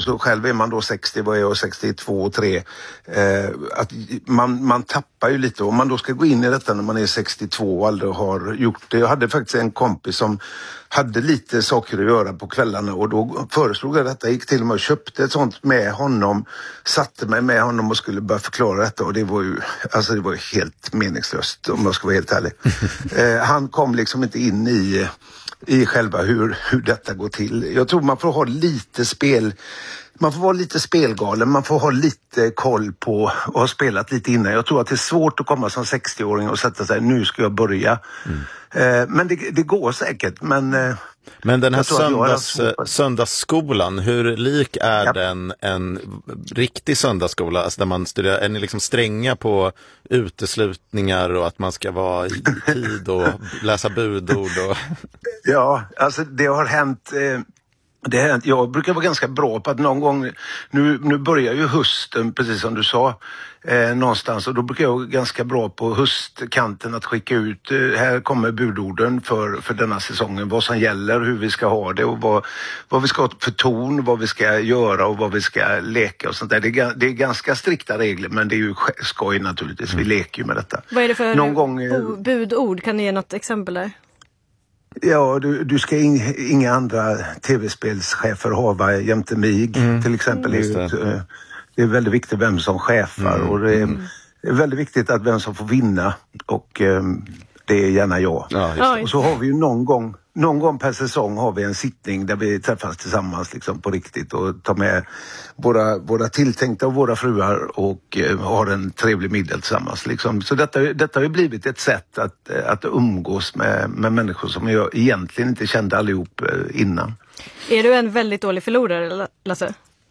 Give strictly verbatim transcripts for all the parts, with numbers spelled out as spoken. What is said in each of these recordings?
så själv är man då sextio, vad är jag, sextiotvå och tre. Eh, att man, man tappar ju lite. Om man då ska gå in i detta när man är sextiotvå och aldrig har gjort det. Jag hade faktiskt en kompis som hade lite saker att göra på kvällarna och då föreslog jag detta. Jag gick till och med och köpte ett sånt med honom, satte mig med honom och skulle börja förklara detta och det var ju, alltså det var ju helt meningslöst om jag ska vara helt ärlig. eh, han kom liksom inte in i i själva hur, hur detta går till. Jag tror man får ha lite spel, man får vara lite spelgalen, man får ha lite koll på och ha spelat lite innan. Jag tror att det är svårt att komma som sextio-åring och sätta sig, nu ska jag börja. Mm. Eh, men det, det går säkert, men... Eh, men den här söndags, söndagsskolan, hur lik är ja. den en riktig söndagsskola? Alltså där man studerar, är ni liksom stränga på uteslutningar och att man ska vara i tid och läsa budord? Och... Ja, alltså det har hänt... Eh, Det här, jag brukar vara ganska bra på att någon gång, nu, nu börjar ju hösten precis som du sa eh, någonstans och då brukar jag vara ganska bra på höstkanten att skicka ut, eh, här kommer budorden för, för denna säsongen, vad som gäller, hur vi ska ha det och vad, vad vi ska ha för ton, vad vi ska göra och vad vi ska leka och sånt där. Det är, det är ganska strikta regler men det är ju skoj naturligtvis, vi leker ju med detta. Vad är det för någon gång, eh, budord? Kan ni ge något exempel där? Ja, du, du ska in, inga andra tv-spelschefer hava jämte mig mm. till exempel. Mm. Det, är ju, det är väldigt viktigt vem som chefar mm. och det är, mm. det är väldigt viktigt att vem som får vinna och um, det är gärna jag. Ja, och så har vi ju någon gång, någon gång per säsong har vi en sittning där vi träffas tillsammans liksom på riktigt och tar med våra, våra tilltänkta och våra fruar och uh, har en trevlig middag tillsammans. Liksom. Så detta, detta har ju blivit ett sätt att, att umgås med, med människor som jag egentligen inte kände allihop uh, innan. Är du en väldigt dålig förlorare, Lasse?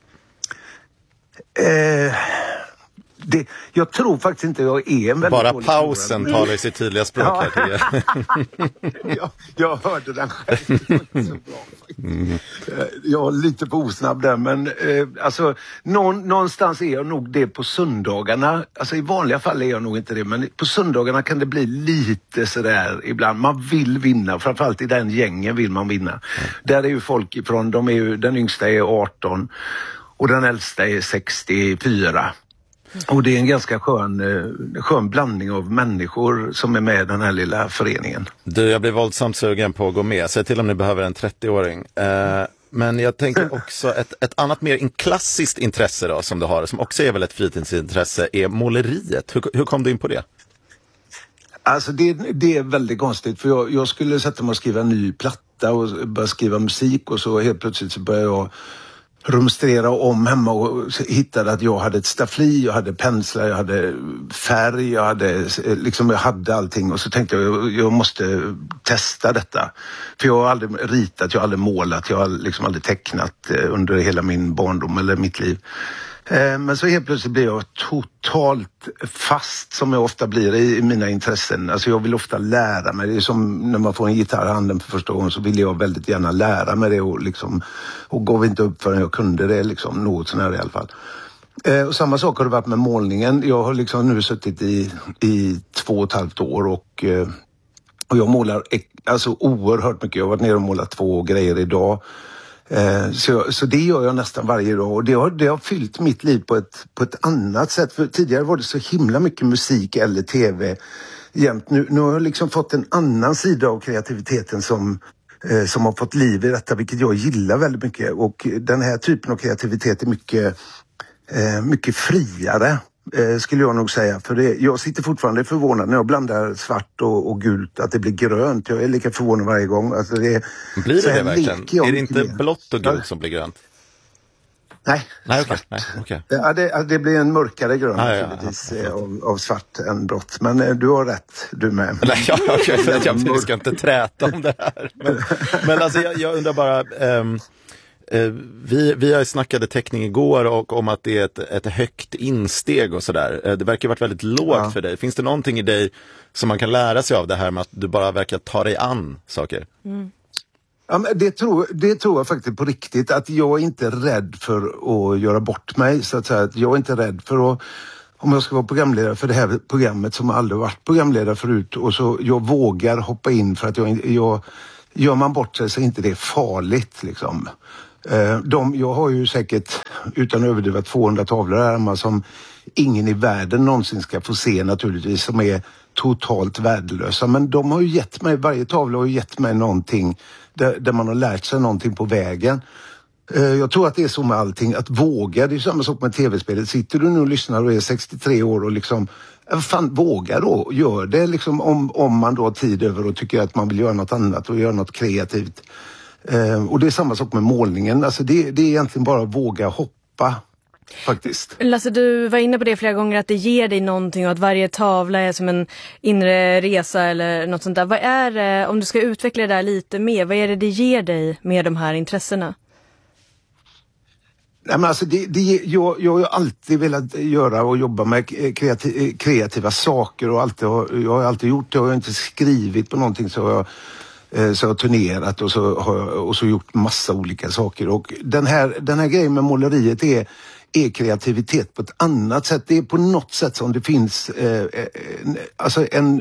Eh... Det, jag tror faktiskt inte jag är en väldigt bara pausen förlorare. Talar i sitt tydliga språk ja. här till jag, jag hörde den själv. Så bra, mm. Jag är lite på osnabb där men eh, alltså någon, någonstans är jag nog det på söndagarna. Alltså i vanliga fall är jag nog inte det men på söndagarna kan det bli lite sådär ibland. Man vill vinna, framförallt i den gängen vill man vinna. Mm. Där är ju folk ifrån, de är ju, den yngsta är arton och den äldsta är sextiofyra. Och det är en ganska skön, skön blandning av människor som är med i den här lilla föreningen. Du, jag blir våldsamt sugen på att gå med. Säg till om ni behöver en trettio-åring. Eh, men jag tänker också ett, ett annat mer in klassiskt intresse då, som du har, som också är väl ett fritidsintresse, är måleriet. Hur, hur kom du in på det? Alltså det, det är väldigt konstigt för jag, jag skulle sätta mig och skriva en ny platta och börja skriva musik och så helt plötsligt så började jag rumstrera om hemma och hittade att jag hade ett staffli, jag hade penslar, jag hade färg, jag hade liksom jag hade allting och så tänkte jag jag måste testa detta. För jag har aldrig ritat, jag har aldrig målat, jag har liksom aldrig tecknat under hela min barndom eller mitt liv. Men så helt plötsligt blir jag totalt fast som jag ofta blir i mina intressen. Alltså jag vill ofta lära mig. Det är som när man får en gitarr i handen för första gången så vill jag väldigt gärna lära mig det och liksom och gav inte upp förrän jag kunde det liksom, något sån här i alla fall. Och samma sak har det varit med målningen. Jag har liksom nu suttit i, i två och ett halvt år och, och jag målar alltså oerhört mycket. Jag har varit nere och målat två grejer idag. Eh, så, så det gör jag nästan varje dag och det har, det har fyllt mitt liv på ett, på ett annat sätt. För tidigare var det så himla mycket musik eller tv jämt. Nu, nu har jag liksom fått en annan sida av kreativiteten som, eh, som har fått liv i detta, vilket jag gillar väldigt mycket. Och den här typen av kreativitet är mycket, eh, mycket friare. Eh, skulle jag nog säga. För det, jag sitter fortfarande förvånad när jag blandar svart och, och gult att det blir grönt. Jag är lika förvånad varje gång. Alltså det, blir det det verkligen? Är det inte blått och gult som blir grönt? Nej, Nej, okay. Nej okay. Ja, det, det blir en mörkare grön ah, ja, ja, ja. Av, av svart än blått. Men eh, du har rätt, du med. Nej, ja, okay. jag, jag ska inte träta om det här. Men, men alltså jag, jag undrar bara... Um, Vi, vi har snackade teckning igår och om att det är ett, ett högt insteg och sådär. Det verkar ha varit väldigt lågt ja. för dig. Finns det någonting i dig som man kan lära sig av det här med att du bara verkar ta dig an saker? Mm. Ja, men det, tror, det tror jag faktiskt på riktigt. Att jag är inte rädd för att göra bort mig. Så att säga. Jag är inte rädd för att... Om jag ska vara programledare för det här programmet som aldrig varit programledare förut. Och så jag vågar hoppa in för att jag... jag gör man bort sig så är inte det farligt liksom. De, jag har ju säkert utan att överdriva tvåhundra tavlor här hemma som ingen i världen någonsin ska få se naturligtvis, som är totalt värdelösa. Men de har ju gett mig, varje tavla har ju gett mig någonting där, där man har lärt sig någonting på vägen. Jag tror att det är så med allting, att våga, det är ju samma sak med tv-spelet. Sitter du nu och lyssnar och är sextiotre år och liksom, fan, våga då, gör det liksom, om, om man då har tid över och tycker att man vill göra något annat och göra något kreativt. Eh, och det är samma sak med målningen, alltså det, det är egentligen bara att våga hoppa. Faktiskt. Lasse, du var inne på det flera gånger, att det ger dig någonting och att varje tavla är som en inre resa eller något sånt där. Vad är det, om du ska utveckla det där lite mer, vad är det det ger dig med de här intressena? Nej, men alltså det, det, jag, jag har ju alltid velat göra och jobba med kreativ, kreativa saker och alltid, jag har alltid gjort det. Jag har inte skrivit på någonting, så jag så jag har turnerat och så har jag och så gjort massa olika saker. Och den här, den här grejen med måleriet är, är kreativitet på ett annat sätt. Det är på något sätt som det finns eh, alltså en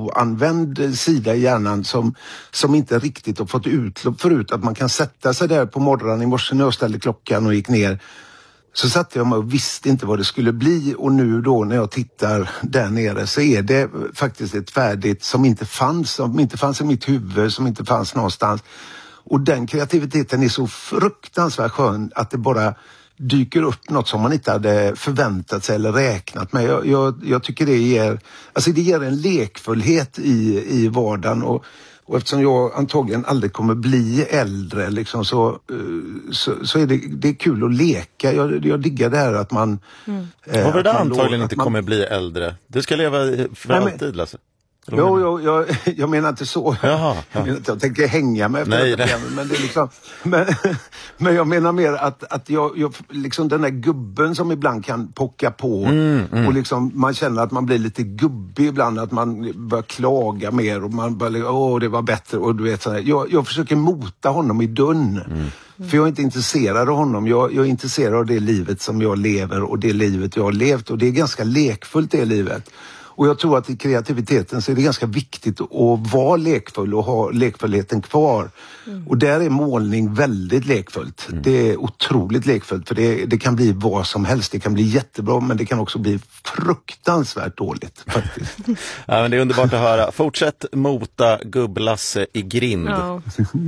oanvänd sida i hjärnan som, som inte riktigt har fått utlopp förut. Att man kan sätta sig där på morgonen i morse när jag ställde klockan och gick ner. Så satte jag mig och visste inte vad det skulle bli, och nu då när jag tittar där nere så är det faktiskt ett färdigt som inte fanns, som inte fanns i mitt huvud, som inte fanns någonstans. Och den kreativiteten är så fruktansvärt skön att det bara dyker upp något som man inte hade förväntat sig eller räknat med. Jag, jag, jag tycker det ger, alltså det ger en lekfullhet i, i vardagen, och Och eftersom jag antagligen aldrig kommer bli äldre liksom, så, så, så är det, det är kul att leka. Jag, jag diggar det här att man... Mm. Eh, Var det där antagligen inte man... kommer bli äldre? Du ska leva för Nej, alltid, men... Lasse. Jo, jo, jag, jag menar inte så. Jaha, jag menar inte, jag tänker hänga med. Nej, det. Men, det är liksom, men, men jag menar mer att, att jag, jag, liksom den där gubben som ibland kan pocka på mm, mm. och liksom, man känner att man blir lite gubbig ibland, att man börjar klaga mer och man bara, åh det var bättre, och du vet sådär. Jag, jag försöker mota honom i dörren. Mm. För jag är inte intresserad av honom. Jag, jag är intresserad av det livet som jag lever och det livet jag har levt, och det är ganska lekfullt det livet. Och jag tror att i kreativiteten så är det ganska viktigt att vara lekfull och ha lekfullheten kvar. Mm. Och där är målning väldigt lekfullt. Mm. Det är otroligt lekfullt, för det, det kan bli vad som helst. Det kan bli jättebra, men det kan också bli fruktansvärt dåligt faktiskt. Ja, men det är underbart att höra. Fortsätt mota gubblasse i grind. Ja.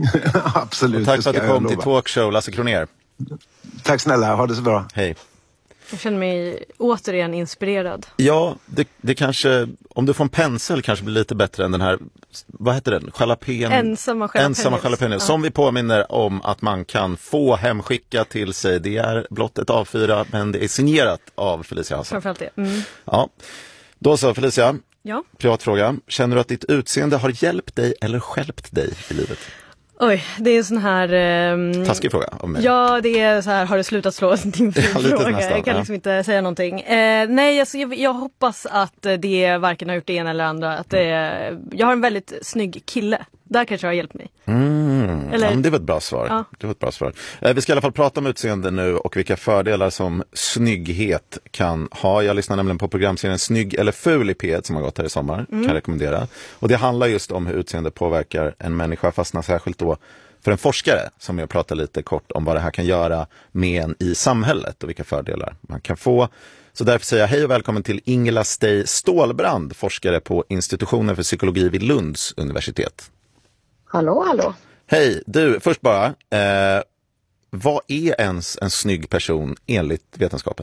Absolut. Och tack för att du kom till Talkshow, Lasse Kronér. Tack snälla, ha det så bra. Hej. Jag känner mig återigen inspirerad. Ja, det, det kanske, om du får en pensel kanske blir lite bättre än den här, vad heter den? Jalapeno. Ensamma jalapeno. Ensamma jalapeno. Ja. Som vi påminner om att man kan få hemskicka till sig. Det är blott ett A fyra, men det är signerat av Felicia Hassan. Framförallt det. Mm. Ja. Då så, Felicia. Ja. Privatfråga. Känner du att ditt utseende har hjälpt dig eller stjälpt dig i livet? Oj, det är en sån här... Um, Taskig fråga om mig. Ja, det är så här, har du slutat slå din ja, fråga? Nästan, jag kan ja. liksom inte säga någonting. Eh, nej, alltså, jag, jag hoppas att det varken har gjort det ena eller andra. Att det, jag har en väldigt snygg kille. Där kanske har hjälpt mig. Mm. Eller... Ja, men det var ett bra svar. Ja. Det var ett bra svar. Eh, vi ska i alla fall prata om utseende nu och vilka fördelar som snygghet kan ha. Jag lyssnar nämligen på programserien Snygg eller ful i P ett som har gått här i sommar. Mm. Kan rekommendera. Och det handlar just om hur utseende påverkar en människa, fastnar särskilt då för en forskare som jag pratar lite kort om vad det här kan göra med en i samhället och vilka fördelar man kan få. Så därför säger jag hej och välkommen till Ingela Stay Stålbrand, forskare på institutionen för psykologi vid Lunds universitet. Hallå, hallå. Hej, du, först bara, eh, vad är ens en snygg person enligt vetenskapen?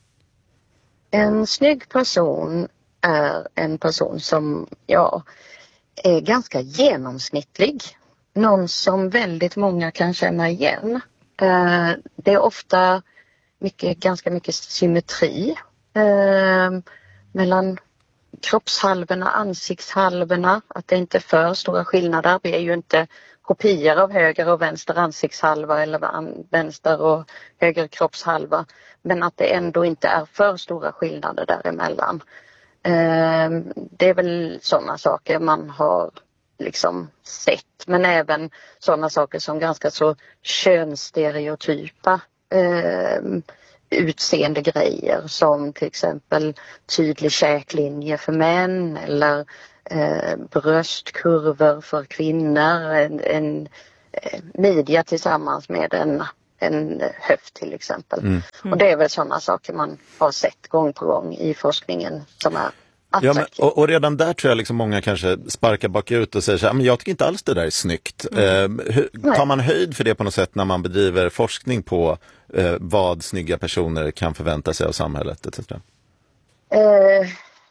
En snygg person är en person som, ja, är ganska genomsnittlig. Någon som väldigt många kan känna igen. Eh, det är ofta mycket, ganska mycket symmetri eh, mellan kroppshalvorna, ansiktshalvorna, att det inte är för stora skillnader. Vi är ju inte kopior av höger och vänster ansiktshalva eller vänster och höger kroppshalva, men att det ändå inte är för stora skillnader däremellan. Det är väl sådana saker man har liksom sett, men även sådana saker som ganska så könsstereotypa utseende grejer, som till exempel tydlig käklinje för män eller eh, bröstkurvor för kvinnor, en, en eh, midja tillsammans med en en höft till exempel. Mm. Mm. Och det är väl sådana saker man har sett gång på gång i forskningen som är ja, men, och, och redan där tror jag liksom många kanske sparkar bakut och säger så här, men jag tycker inte alls det där är snyggt. Mm. Eh, hur, tar man höjd för det på något sätt när man bedriver forskning på eh, vad snygga personer kan förvänta sig av samhället et cetera? Eh,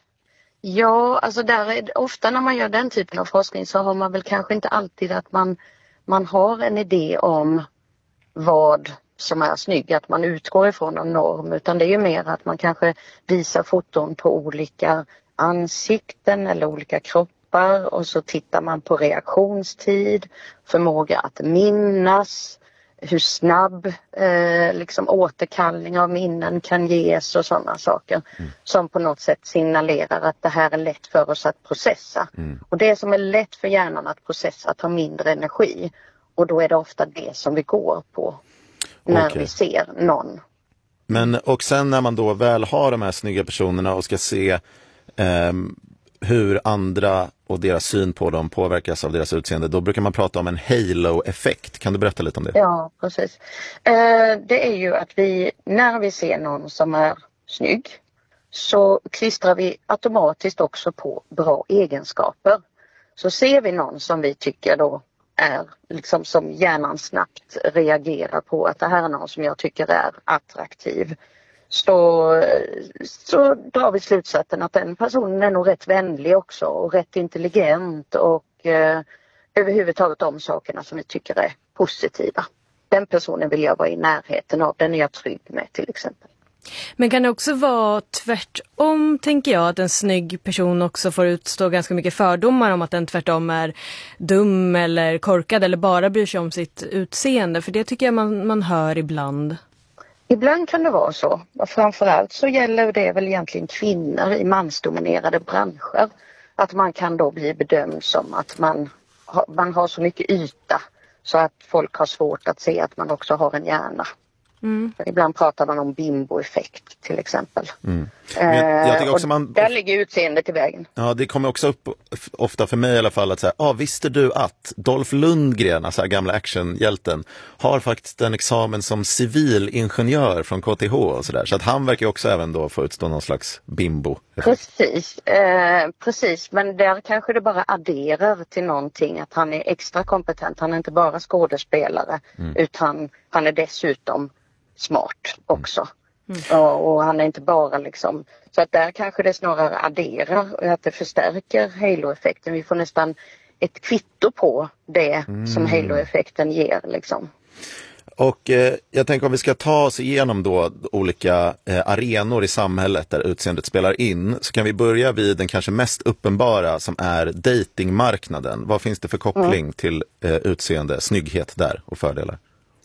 ja, alltså där är, ofta när man gör den typen av forskning så har man väl kanske inte alltid att man, man har en idé om vad som är snygg, att man utgår ifrån en norm, utan det är ju mer att man kanske visar foton på olika ansikten eller olika kroppar och så tittar man på reaktionstid, förmåga att minnas, hur snabb eh, liksom återkallning av minnen kan ges och sådana saker mm. som på något sätt signalerar att det här är lätt för oss att processa. Mm. Och det som är lätt för hjärnan att processa tar mindre energi och då är det ofta det som vi går på när okay. vi ser någon. Men och sen när man då väl har de här snygga personerna och ska se eh, hur andra och deras syn på dem påverkas av deras utseende, då brukar man prata om en halo-effekt. Kan du berätta lite om det? Ja, precis. Eh, det är ju att vi, när vi ser någon som är snygg, så klistrar vi automatiskt också på bra egenskaper. Så ser vi någon som vi tycker då är liksom som hjärnan snabbt reagerar på att det här är någon som jag tycker är attraktiv, så, så drar vi slutsatsen att den personen är nog rätt vänlig också och rätt intelligent och eh, överhuvudtaget de sakerna som vi tycker är positiva. Den personen vill jag vara i närheten av, den är jag trygg med till exempel. Men kan det också vara tvärtom, tänker jag, att en snygg person också får utstå ganska mycket fördomar om att den tvärtom är dum eller korkad eller bara bryr sig om sitt utseende? För det tycker jag man, man hör ibland. Ibland kan det vara så. Och framförallt så gäller det väl egentligen kvinnor i mansdominerade branscher. Att man kan då bli bedömd som att man, ha, man har så mycket yta så att folk har svårt att se att man också har en hjärna. Mm. Ibland pratar man om bimbo-effekt till exempel. Mm. Jag, jag tycker också man, där ligger utseendet i vägen. Ja, det kommer också upp ofta för mig i alla fall att säga, ah, visste du att Dolph Lundgren, alltså gamla actionhjälten, har faktiskt en examen som civilingenjör från K T H och sådär. Så att han verkar också även då få utstå någon slags bimbo. Precis, eh, precis. Men där kanske det bara adderar till någonting att han är extra kompetent. Han är inte bara skådespelare mm. utan han är dessutom smart också. Mm. Och, och han är inte bara liksom, så att där kanske det snarare adderar och att det förstärker halo-effekten. Vi får nästan ett kvitto på det mm. som halo-effekten ger liksom. Och eh, jag tänker om vi ska ta oss igenom då olika eh, arenor i samhället där utseendet spelar in, så kan vi börja vid den kanske mest uppenbara som är datingmarknaden. Vad finns det för koppling mm. till eh, utseende, snygghet där och fördelar?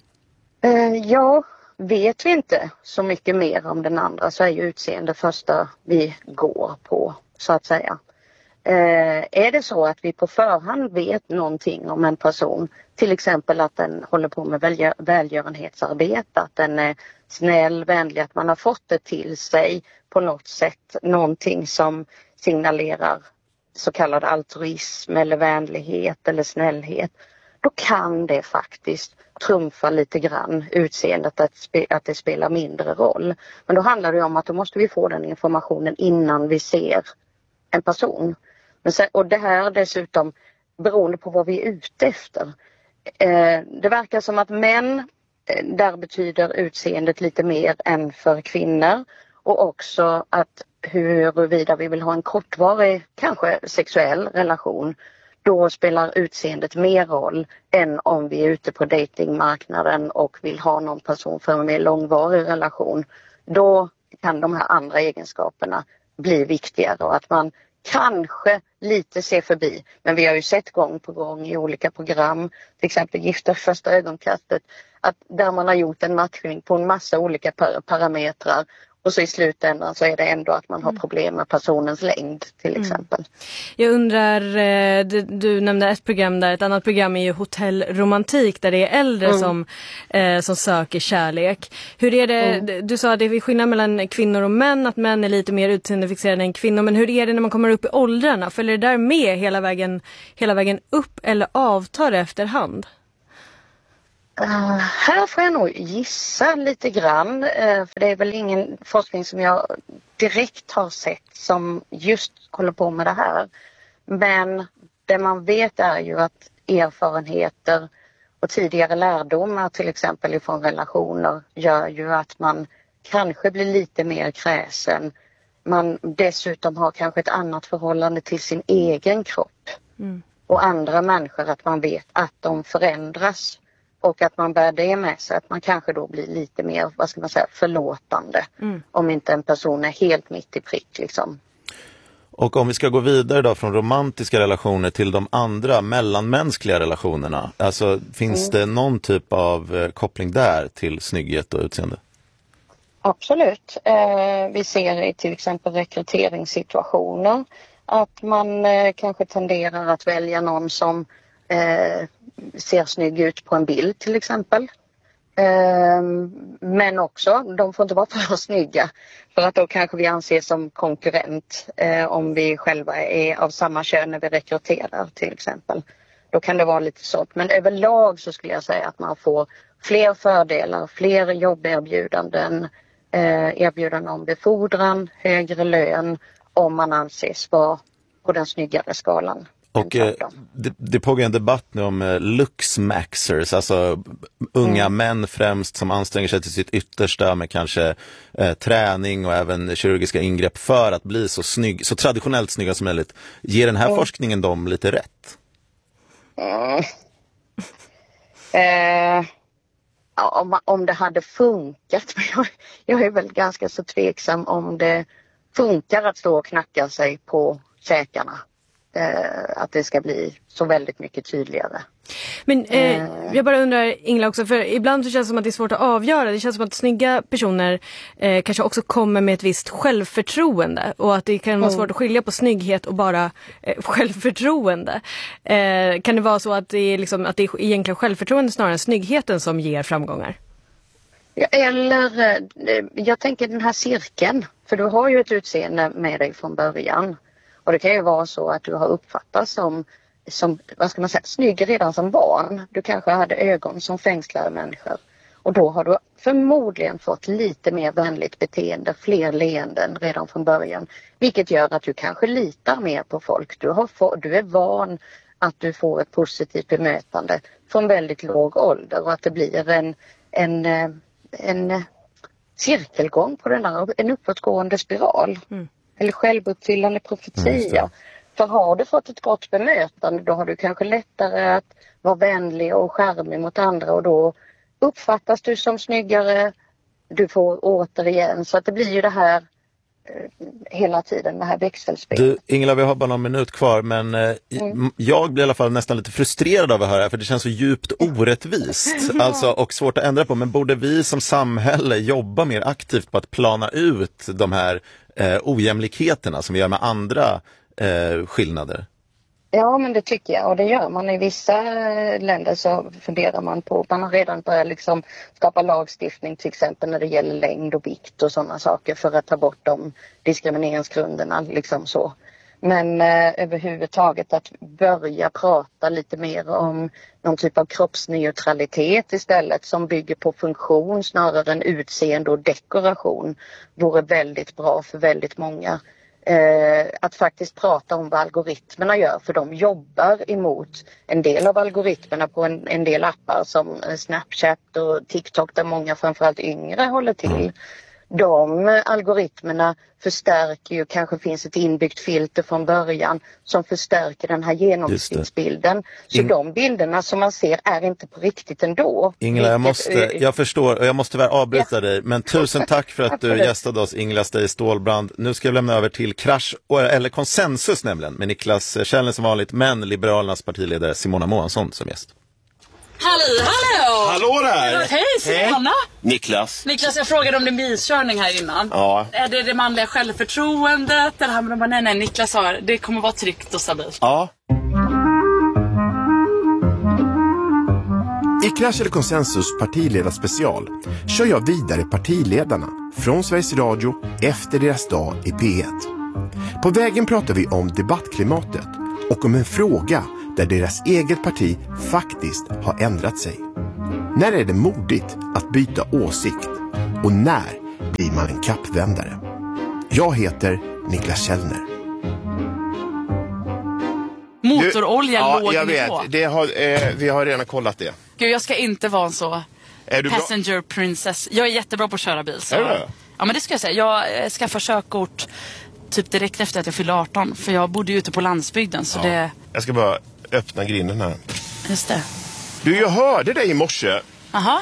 Eh, ja, vet vi inte så mycket mer om den andra så är ju utseende första vi går på så att säga. Eh, är det så att vi på förhand vet någonting om en person, till exempel att den håller på med välgör- välgörenhetsarbete, att den är snäll, vänlig, att man har fått det till sig på något sätt, någonting som signalerar så kallad altruism eller vänlighet eller snällhet, då kan det faktiskt trumfa lite grann utseendet att, spe- att det spelar mindre roll. Men då handlar det om att då måste vi få den informationen innan vi ser en person. Men sen, och det här dessutom beroende på vad vi är ute efter. Eh, det verkar som att män, eh, där betyder utseendet lite mer än för kvinnor. Och också att huruvida vi vill ha en kortvarig, kanske sexuell relation, då spelar utseendet mer roll än om vi är ute på datingmarknaden och vill ha någon person för en mer långvarig relation. Då kan de här andra egenskaperna bli viktigare och att man kanske lite ser förbi. Men vi har ju sett gång på gång i olika program, till exempel Gifta första ögonkastet, att där man har gjort en matchning på en massa olika par- parametrar och så i slutändan så är det ändå att man har problem med personens längd till exempel. Mm. Jag undrar, du, du nämnde ett program där, ett annat program är ju Hotell Romantik där det är äldre mm. som, eh, som söker kärlek. Hur är det, mm. du sa att det är skillnad mellan kvinnor och män, att män är lite mer utseendefixerade än kvinnor, men hur är det när man kommer upp i åldrarna? Följer det där med hela vägen, hela vägen upp eller avtar det efterhand? Uh, här får jag nog gissa lite grann, uh, för det är väl ingen forskning som jag direkt har sett som just håller på med det här. Men det man vet är ju att erfarenheter och tidigare lärdomar, till exempel ifrån relationer, gör ju att man kanske blir lite mer kräsen. Man dessutom har kanske ett annat förhållande till sin egen kropp mm. och andra människor, att man vet att de förändras. Och att man bär det med sig, att man kanske då blir lite mer, vad ska man säga, förlåtande. Mm. Om inte en person är helt mitt i prick liksom. Och om vi ska gå vidare då från romantiska relationer till de andra mellanmänskliga relationerna. Alltså finns mm. det någon typ av eh, koppling där till snygghet och utseende? Absolut. Eh, vi ser i till exempel rekryteringssituationer att man eh, kanske tenderar att välja någon som eh, ser snygg ut på en bild till exempel. Men också, de får inte vara för snygga, för att då kanske vi anses som konkurrent om vi själva är av samma kön när vi rekryterar till exempel. Då kan det vara lite sånt. Men överlag så skulle jag säga att man får fler fördelar, fler jobberbjudanden, erbjudanden om befordran, högre lön om man anses vara på den snyggare skalan. Och eh, det, det pågår en debatt nu om eh, luxmaxers, alltså unga mm. män främst som anstränger sig till sitt yttersta med kanske eh, träning och även kirurgiska ingrepp för att bli så snygg, så traditionellt snygga som möjligt. Ger den här mm. forskningen dem lite rätt? Mm. eh, om, om det hade funkat, men jag, jag är väl ganska så tveksam om det funkar att stå och knacka sig på käkarna. Att det ska bli så väldigt mycket tydligare. Men eh, jag bara undrar, Ingela, också, för ibland så känns det som att det är svårt att avgöra. Det känns som att snygga personer eh, kanske också kommer med ett visst självförtroende, och att det kan vara svårt att skilja på snygghet och bara eh, självförtroende. Eh, kan det vara så att det är, liksom, att det är egentligen självförtroende snarare än snyggheten som ger framgångar? Ja, eller jag tänker den här cirkeln, för du har ju ett utseende med dig från början. Och det kan ju vara så att du har uppfattats som, som, vad ska man säga, snygg redan som barn. Du kanske hade ögon som fängslade människor. Och då har du förmodligen fått lite mer vänligt beteende, fler leenden redan från början. Vilket gör att du kanske litar mer på folk. Du, har få, du är van att du får ett positivt bemötande från väldigt låg ålder. Och att det blir en, en, en cirkelgång på den där, en uppåtgående spiral. Mm. Eller självuppfyllande profetia. Mm, För har du fått ett gott bemötande, då har du kanske lättare att vara vänlig och charmig mot andra. Och då uppfattas du som snyggare. Du får återigen. Så att det blir ju det här eh, hela tiden, det här växelspelet. Du, Ingela, vi har bara någon minut kvar. Men eh, mm. jag blir i alla fall nästan lite frustrerad av att höra. För det känns så djupt orättvist. ja. Alltså, och svårt att ändra på. Men borde vi som samhälle jobba mer aktivt på att plana ut de här Eh, ojämlikheterna som vi gör med andra eh, skillnader? Ja, men det tycker jag, och det gör man. I vissa länder så funderar man på, man har redan börjat liksom skapa lagstiftning till exempel när det gäller längd och vikt och sådana saker för att ta bort de diskrimineringsgrunderna liksom så. Men eh, överhuvudtaget att börja prata lite mer om någon typ av kroppsneutralitet istället som bygger på funktion snarare än utseende och dekoration vore väldigt bra för väldigt många. Eh, att faktiskt prata om vad algoritmerna gör, för de jobbar emot en del av algoritmerna på en, en del appar som Snapchat och TikTok där många framförallt yngre håller till. De algoritmerna förstärker ju, kanske finns ett inbyggt filter från början som förstärker den här genomsnittsbilden. Så In... de bilderna som man ser är inte på riktigt ändå. Ingela, jag, måste, jag förstår och jag måste tyvärr avbryta ja. dig. Men tusen tack för att du gästade oss, Ingela Stay Stålbrand. Nu ska jag lämna över till Krasch, eller Konsensus nämligen, med Niklas Källner som vanligt, men Liberalernas partiledare Simona Månsson som gäst. Hallå, hallå! Hallå där! Hej, Simona! Niklas. Niklas, jag frågade om din bilkörning här innan. Ja. Är det det manliga självförtroendet? Eller han bara, nej, nej, Niklas sa det kommer vara tryggt och stabilt. Ja. I Krasch eller Konsensus partiledarspecial kör jag vidare partiledarna från Sveriges Radio efter deras dag i P ett. På vägen pratar vi om debattklimatet och om en fråga där deras eget parti faktiskt har ändrat sig. När är det modigt att byta åsikt? Och när blir man en kappvändare? Jag heter Niklas Källner. Motorolja, ja, låg jag nivå. vet. Det har, eh, vi har redan kollat det. Gud, jag ska inte vara en så Är du passenger bra? Princess. Jag är jättebra på att köra bil. Så. Är det? Ja, men det ska jag säga. Jag eh, skaffade körkort typ direkt efter att jag fyllde arton. För jag bodde ju ute på landsbygden. Så Ja. det... Jag ska bara öppna grinden här. Just det. Du, jag hörde dig i morse. Aha.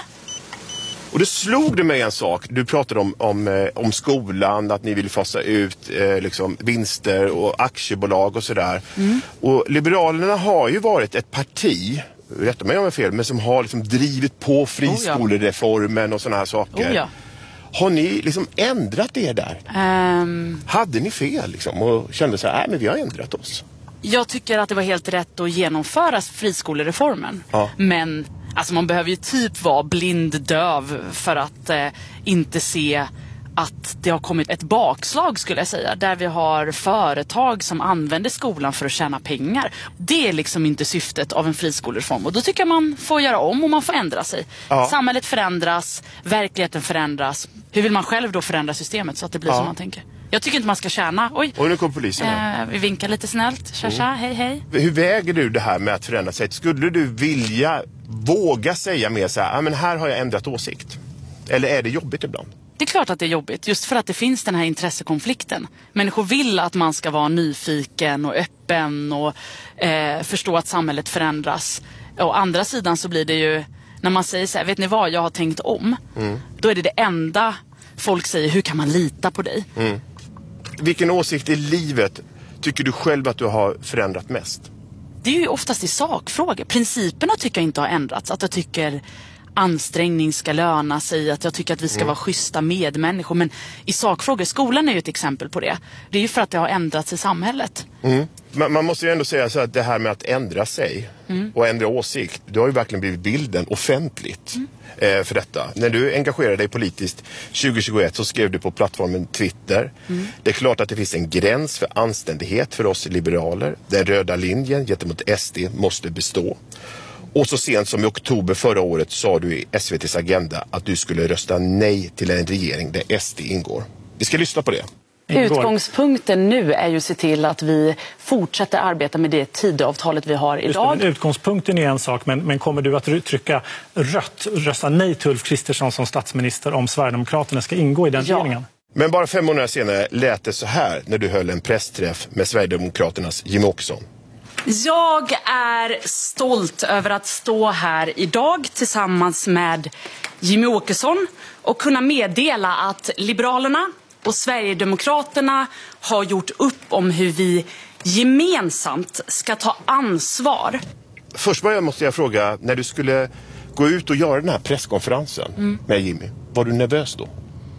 Och det slog det mig en sak. Du pratade om, om, eh, om skolan, att ni vill fasa ut eh, liksom, vinster och aktiebolag och sådär. Mm. Och Liberalerna har ju varit ett parti, rätta mig om jag är fel, men som har liksom drivit på friskolereformen och sådana här saker. Oh, ja. Har ni liksom ändrat er där? Um... Hade ni fel liksom och kände så här, nej men vi har ändrat oss? Jag tycker att det var helt rätt att genomföra friskolereformen. Ja. Men alltså man behöver ju typ vara blind döv för att eh, inte se att det har kommit ett bakslag, skulle jag säga. Där vi har företag som använder skolan för att tjäna pengar. Det är liksom inte syftet av en friskolereform. Och då tycker jag man får göra om och man får ändra sig. Ja. Samhället förändras, verkligheten förändras. Hur vill man själv då förändra systemet så att det blir Ja. som man tänker? Jag tycker inte man ska tjäna. Oj, Och nu kom polisen. eh, vi vinkar lite snällt. Tja, tja, hej, hej. Hur väger du det här med att förändra sig? Skulle du vilja våga säga mer så här, ah, men här har jag ändrat åsikt? Eller är det jobbigt ibland? Det är klart att det är jobbigt, just för att det finns den här intressekonflikten. Människor vill att man ska vara nyfiken och öppen och eh, förstå att samhället förändras. Å andra sidan så blir det ju, när man säger så här, vet ni vad, jag har tänkt om. Mm. Då är det det enda folk säger, hur kan man lita på dig? Mm. Vilken åsikt i livet tycker du själv att du har förändrat mest? Det är ju oftast i sakfrågor. Principerna tycker jag inte har ändrats. Att jag tycker ansträngning ska löna sig, att jag tycker att vi ska mm. vara schyssta medmänniskor. Men i sakfrågor, skolan är ju ett exempel på det. Det är ju för att det har ändrats i samhället. Mm. Man, man måste ju ändå säga så att det här med att ändra sig mm. och ändra åsikt, det har ju verkligen blivit bilden offentligt mm. eh, för detta. När du engagerade dig politiskt tjugo tjugoett så skrev du på plattformen Twitter. Mm. Det är klart att det finns en gräns för anständighet för oss liberaler. Den röda linjen gentemot S D måste bestå. Och så sent som i oktober förra året sa du i S V T:s Agenda att du skulle rösta nej till en regering där S D ingår. Vi ska lyssna på det. Utgångspunkten nu är ju att se till att vi fortsätter arbeta med det tidavtalet vi har idag. Det, utgångspunkten är en sak, men, men kommer du att trycka rött, rösta nej till Ulf Kristersson som statsminister om Sverigedemokraterna ska ingå i den ja. regeringen? Men bara fem månader senare lät det så här när du höll en pressträff med Sverigedemokraternas Jimmie Åkesson. Jag är stolt över att stå här idag tillsammans med Jimmie Åkesson och kunna meddela att Liberalerna och Sverigedemokraterna har gjort upp om hur vi gemensamt ska ta ansvar. Först början måste jag fråga, när du skulle gå ut och göra den här presskonferensen mm. med Jimmie, var du nervös då?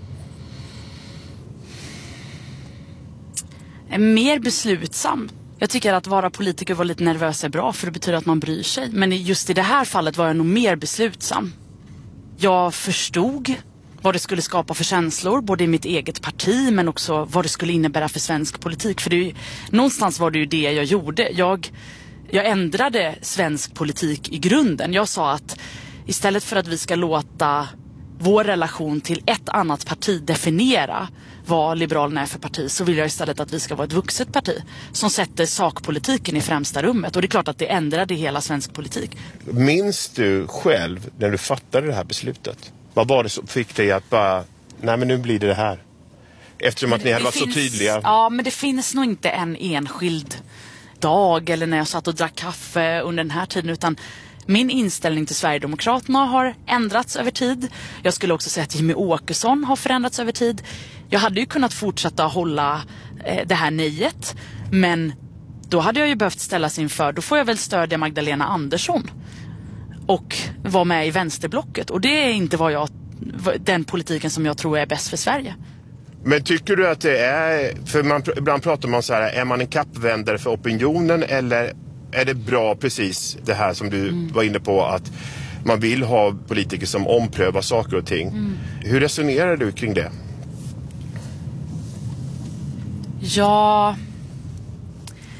Mer beslutsam. Jag tycker att vara politiker var lite nervös är bra, för det betyder att man bryr sig. Men just i det här fallet var jag nog mer beslutsam. Jag förstod vad det skulle skapa för känslor, både i mitt eget parti men också vad det skulle innebära för svensk politik. För det är ju, någonstans var det ju det jag gjorde. Jag, jag ändrade svensk politik i grunden. Jag sa att istället för att vi ska låta vår relation till ett annat parti definiera vad Liberalerna är för parti, så vill jag istället att vi ska vara ett vuxet parti som sätter sakpolitiken i främsta rummet. Och det är klart att det ändrade hela svensk politik. Minns du själv när du fattade det här beslutet? Vad var det som fick dig att bara, nej men nu blir det det här? Eftersom att ni hade varit finns, så tydliga. Ja, men det finns nog inte en enskild dag eller när jag satt och drack kaffe under den här tiden, utan min inställning till Sverigedemokraterna har ändrats över tid. Jag skulle också säga att Jimmie Åkesson har förändrats över tid. Jag hade ju kunnat fortsätta hålla eh, det här nejet, men då hade jag ju behövt ställas inför, då får jag väl stödja Magdalena Andersson och vara med i vänsterblocket. Och det är inte vad jag, den politiken som jag tror är bäst för Sverige. Men tycker du att det är, för man, ibland pratar man så här, är man en kappvändare för opinionen eller är det bra precis det här som du mm. var inne på, att man vill ha politiker som omprövar saker och ting. Mm. Hur resonerar du kring det? Ja,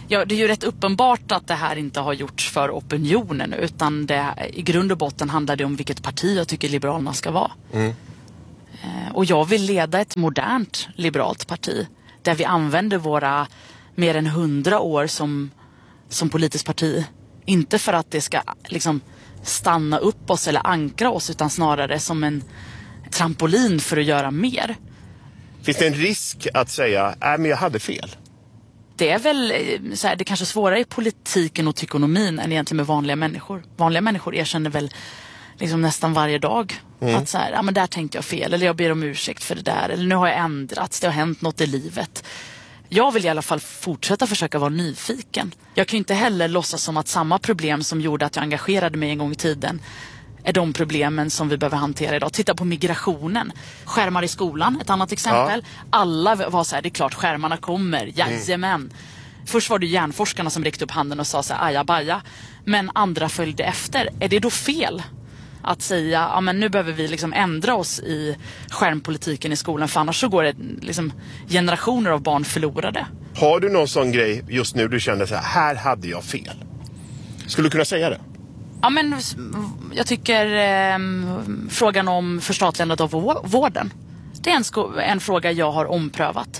Ja, det är ju rätt uppenbart att det här inte har gjorts för opinionen, utan det, i grund och botten handlar det om vilket parti jag tycker Liberalerna ska vara. Mm. Och jag vill leda ett modernt liberalt parti där vi använder våra mer än hundra år som, som politiskt parti. Inte för att det ska liksom stanna upp oss eller ankra oss, utan snarare som en trampolin för att göra mer. Finns det en risk att säga, nej men jag hade fel? Det är väl så här, det kanske svårare i politiken och ekonomin än egentligen med vanliga människor. Vanliga människor erkänner väl liksom nästan varje dag mm. att så här, ja men där tänkte jag fel, eller jag ber om ursäkt för det där, eller nu har jag ändrats, det har hänt något i livet. Jag vill i alla fall fortsätta försöka vara nyfiken. Jag kan ju inte heller låtsas som att samma problem som gjorde att jag engagerade mig en gång i tiden är de problemen som vi behöver hantera idag. Titta på migrationen. Skärmar i skolan, ett annat exempel. Ja. Alla var så här, det är klart skärmarna kommer, jajamän. Mm. Först var det hjärnforskarna som räckte upp handen och sa så här, ajabaja. Men andra följde efter. Är det då fel att säga, ja men nu behöver vi liksom ändra oss i skärmpolitiken i skolan, för annars så går det liksom generationer av barn förlorade. Har du någon sån grej just nu du känner så här, här hade jag fel? Skulle du kunna säga det? Ja, men jag tycker eh, frågan om förstatligandet av vården, det är en, sko- en fråga jag har omprövat.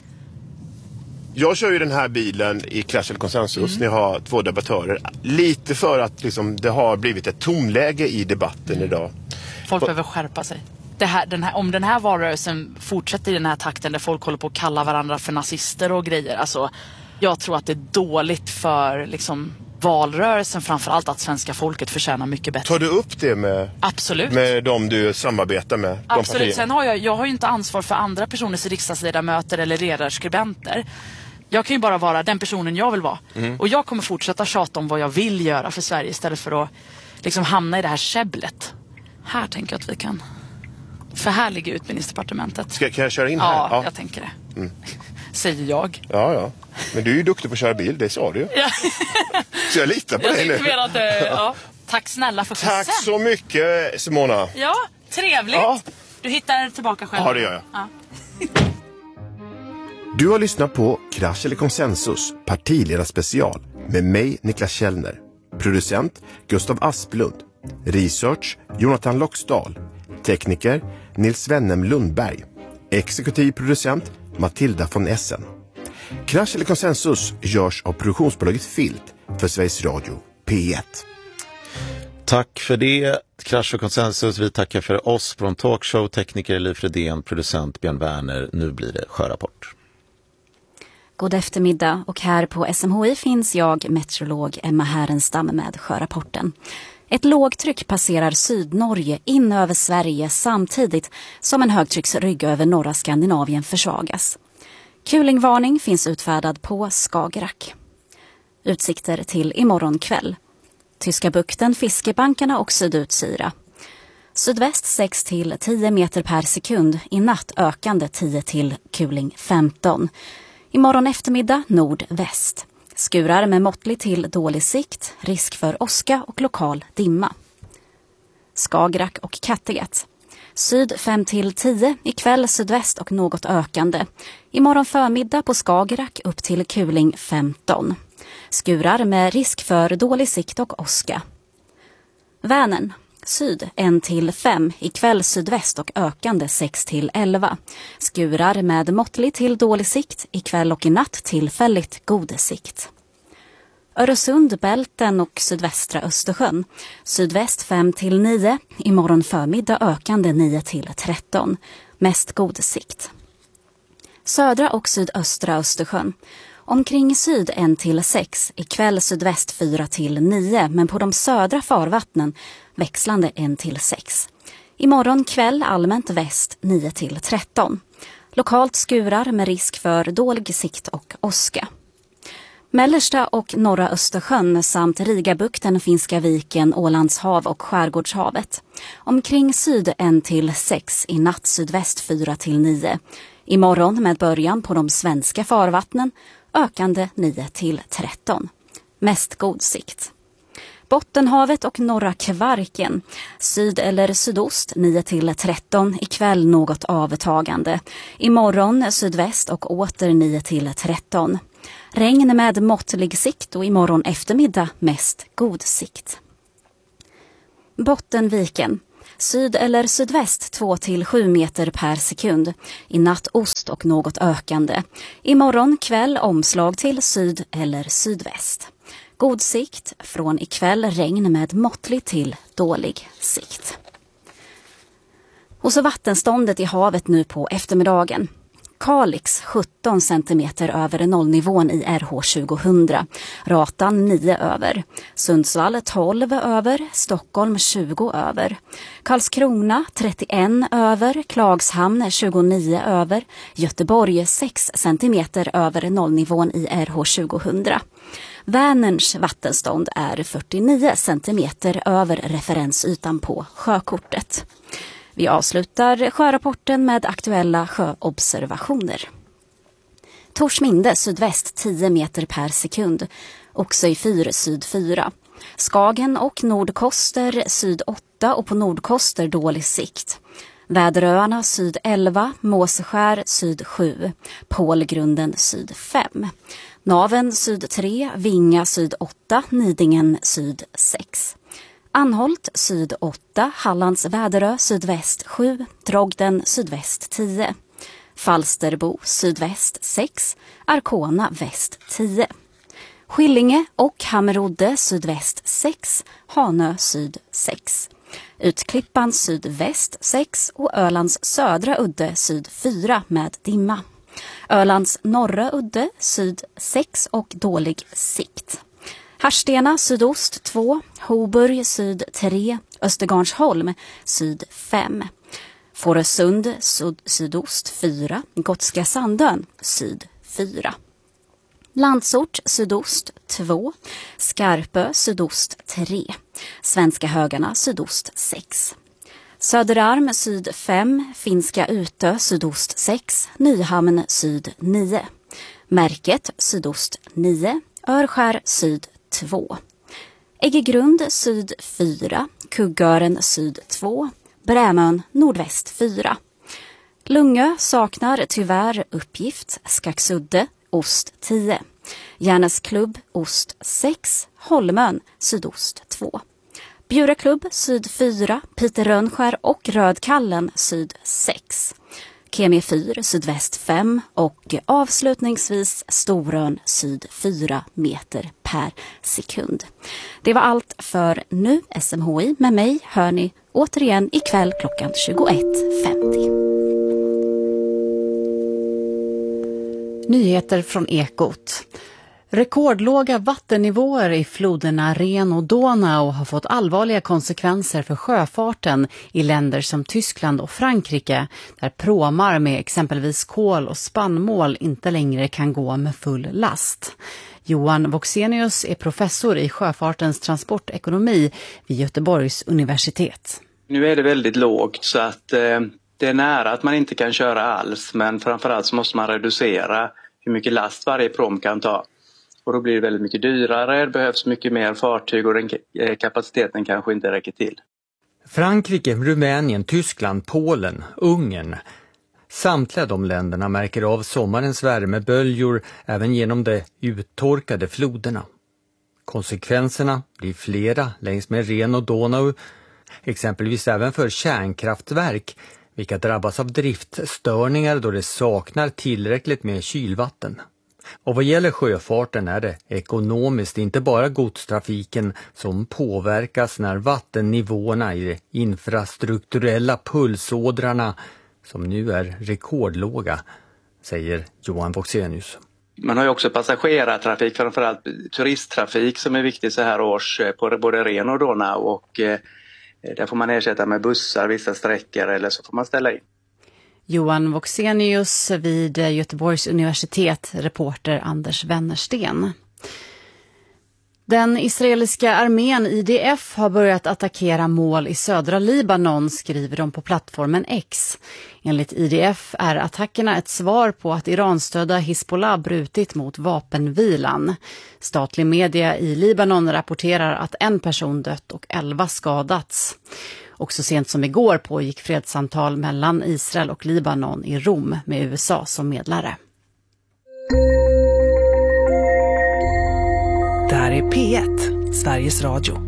Jag kör ju den här bilen i Clash eller Consensus. Mm. Ni har två debattörer. Lite för att liksom, det har blivit ett tonläge i debatten mm. idag. Folk behöver skärpa sig. Det här, den här, om den här valrörelsen fortsätter i den här takten där folk håller på att kalla varandra för nazister och grejer. Alltså, jag tror att det är dåligt för liksom, valrörelsen, framförallt att svenska folket förtjänar mycket bättre. Tar du upp det med, Absolut. med de du samarbetar med? Absolut. Sen har jag, jag har ju inte ansvar för andra personers riksdagsledamöter eller ledarskribenter. Jag kan ju bara vara den personen jag vill vara. Mm. Och jag kommer fortsätta tjata om vad jag vill göra för Sverige istället för att liksom hamna i det här käbblet. Här tänker jag att vi kan... För här ligger utbildningsdepartementet. Ska, kan jag köra in ja, här? Ja, jag tänker det. Mm. Säger jag. Ja, ja. Men du är ju duktig på att köra bil, det sa du ju. Ja. Så jag litar på jag dig nu. Att, ja. Tack snälla för skjutsen. Tack så mycket, Simona. Ja, trevligt. Ja. Du hittar tillbaka själv. Ja, det gör jag. Ja. Du har lyssnat på Krasch eller Konsensus, partiledarspecial med mig, Niklas Källner. Producent Gustav Asplund. Research Jonathan Loxdal. Tekniker Nils Wennem Lundberg. Exekutiv producent Matilda von Essen. Krasch eller Konsensus görs av produktionsbolaget Filt för Sveriges Radio P ett. Tack för det, Krasch och Konsensus. Vi tackar för oss från Talkshow, tekniker Liv Fredén, producent Björn Werner. Nu blir det Sjörapport. God eftermiddag, och här på S M H I finns jag, meteorolog Emma Härenstam, med Sjörapporten. Ett lågtryck passerar Sydnorge in över Sverige samtidigt som en högtrycksrygg över norra Skandinavien försvagas. Kulingvarning finns utfärdad på Skagerrak. Utsikter till imorgon kväll. Tyska bukten, fiskebankarna och sydutsyra. Sydväst sex till tio meter per sekund, i natt ökande tio till kuling femton. Imorgon eftermiddag nordväst. Skurar med måttlig till dålig sikt, risk för åska och lokal dimma. Skagerrak och Kattegatt. Syd fem till tio, ikväll sydväst och något ökande. Imorgon förmiddag på Skagerrak upp till kuling femton. Skurar med risk för dålig sikt och åska. Vänern. Syd ett till fem, ikväll sydväst och ökande sex till elva. Skurar med måttlig till dålig sikt, ikväll och i natt tillfälligt god sikt. Öresund, Bälten och sydvästra Östersjön. Sydväst fem till nio, imorgon förmiddag ökande nio till tretton. Mest god sikt. Södra och sydöstra Östersjön. Omkring syd ett till sex, ikväll sydväst fyra till nio, men på de södra farvattnen växlande ett till sex. Imorgon kväll allmänt väst nio till tretton. Lokalt skurar med risk för dålig sikt och åska. Mellersta och norra Östersjön samt Rigabukten, Finska viken, Ålandshav och Skärgårdshavet. Omkring syd ett till sex, i natt sydväst fyra till nio. Imorgon med början på de svenska farvattnen ökande nio till tretton. Mest god sikt. Bottenhavet och norra Kvarken. Syd eller sydost nio till tretton, ikväll något avtagande. Imorgon sydväst och åter nio till tretton. Regn med måttlig sikt och imorgon eftermiddag mest god sikt. Bottenviken. Syd eller sydväst två till sju meter per sekund. I natt ost och något ökande. Imorgon kväll omslag till syd eller sydväst. God sikt, från ikväll regn med måttlig till dålig sikt. Och så vattenståndet i havet nu på eftermiddagen. Kalix sjutton centimeter över nollnivån i R H tjugohundra. Ratan nio över. Sundsvall tolv över. Stockholm tjugo över. Karlskrona trettioen över. Klagshamn tjugonio över. Göteborg sex centimeter över nollnivån i R H tjugohundra. Vänerns vattenstånd är fyrtionio centimeter över referensytan på sjökortet. Vi avslutar sjörapporten med aktuella sjöobservationer. Torsminde sydväst tio meter per sekund. Också i fyr syd fyra. Skagen och Nordkoster syd åtta och på Nordkoster dålig sikt. Väderöarna syd elva, Måseskär syd sju, Pålgrunden syd fem. Naven syd tre, Vinga syd åtta, Nidingen syd sex. Anholt syd åtta, Hallands Väderö sydväst sju, Drogden sydväst tio. Falsterbo sydväst sex, Arkona väst tio. Skillinge och Hammerodde sydväst sex, Hanö syd sex. Utklippan sydväst sex och Ölands södra udde syd fyra med dimma. Ölands norra udde syd sex och dålig sikt. Harstena sydost två, Hoburg syd tre, Östergarnsholm syd fem. Fårösund syd, sydost fyra, Gotska Sandön syd fyra. Landsort sydost två, Skarpö sydost tre, Svenska Högarna sydost sex. Söderarm syd fem, Finska Utö sydost sex, Nyhamn syd nio. Märket sydost nio, Örskär syd två. Äggegrund syd fyra, Kuggören syd två, Brämön nordväst fyra. Lungö saknar tyvärr uppgift, Skaxudde ost tio. Järnesklubb ost sex, Holmön sydost två. Bjureklubb syd fyra, Piterrönskär och Rödkallen syd sex. Kemi fyra sydväst fem och avslutningsvis Storön syd fyra meter per sekund. Det var allt för nu. S M H I med mig hör ni återigen ikväll klockan tjugoett femtio. Nyheter från Ekot. Rekordlåga vattennivåer i floderna Ren och Donau har fått allvarliga konsekvenser för sjöfarten i länder som Tyskland och Frankrike, där pråmar med exempelvis kol och spannmål inte längre kan gå med full last. Johan Voxenius är professor i sjöfartens transportekonomi vid Göteborgs universitet. Nu är det väldigt lågt så att eh, det är nära att man inte kan köra alls, men framförallt så måste man reducera hur mycket last varje pråm kan ta. Och då blir det väldigt mycket dyrare, det behövs mycket mer fartyg och den kapaciteten kanske inte räcker till. Frankrike, Rumänien, Tyskland, Polen, Ungern. Samtliga de länderna märker av sommarens värmeböljor även genom de uttorkade floderna. Konsekvenserna blir flera längs med Ren och Donau, exempelvis även för kärnkraftverk, vilka drabbas av driftstörningar då det saknar tillräckligt med kylvatten. Och vad gäller sjöfarten är det ekonomiskt inte bara godstrafiken som påverkas när vattennivåerna i de infrastrukturella pulsådrarna som nu är rekordlåga, säger Johan Voxenius. Man har ju också passagerartrafik, framförallt turisttrafik som är viktig så här års på både Ren och Donau, och eh, där får man ersätta med bussar vissa sträckor eller så får man ställa in. Johan Voxenius vid Göteborgs universitet, reporter Anders Wennersten. Den israeliska armén I D F har börjat attackera mål i södra Libanon, skriver de på plattformen X. Enligt I D F är attackerna ett svar på att Iranstödda Hizbollah brutit mot vapenvilan. Statlig media i Libanon rapporterar att en person dött och elva skadats. Och så sent som igår pågick fredssamtal mellan Israel och Libanon i Rom med U S A som medlare. är P ett, Sveriges Radio.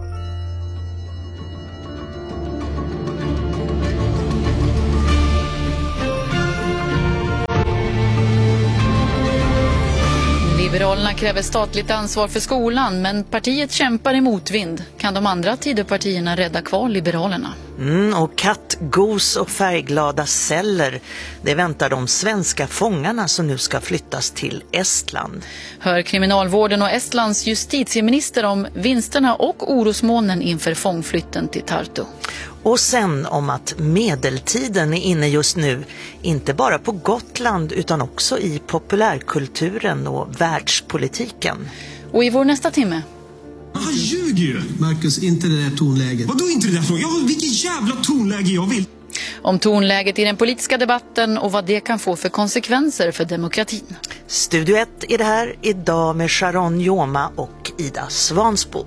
Liberalerna kräver statligt ansvar för skolan, men partiet kämpar i motvind. Kan de andra Tidöpartierna rädda kvar Liberalerna? Mm, och katt, gos och färgglada celler. Det väntar de svenska fångarna som nu ska flyttas till Estland. Hör kriminalvården och Estlands justitieminister om vinsterna och orosmolnen inför fångflytten till Tartu. Och sen om att medeltiden är inne just nu, inte bara på Gotland utan också i populärkulturen och världspolitiken. Och i vår nästa timme... Han ljuger ju! Marcus, inte det där tonläget. Vadå inte det där tonläget? Ja, vilket jävla tonläge jag vill! Om tonläget i den politiska debatten och vad det kan få för konsekvenser för demokratin. Studio ett är det här idag med Sharon Joma och Ida Svansbo.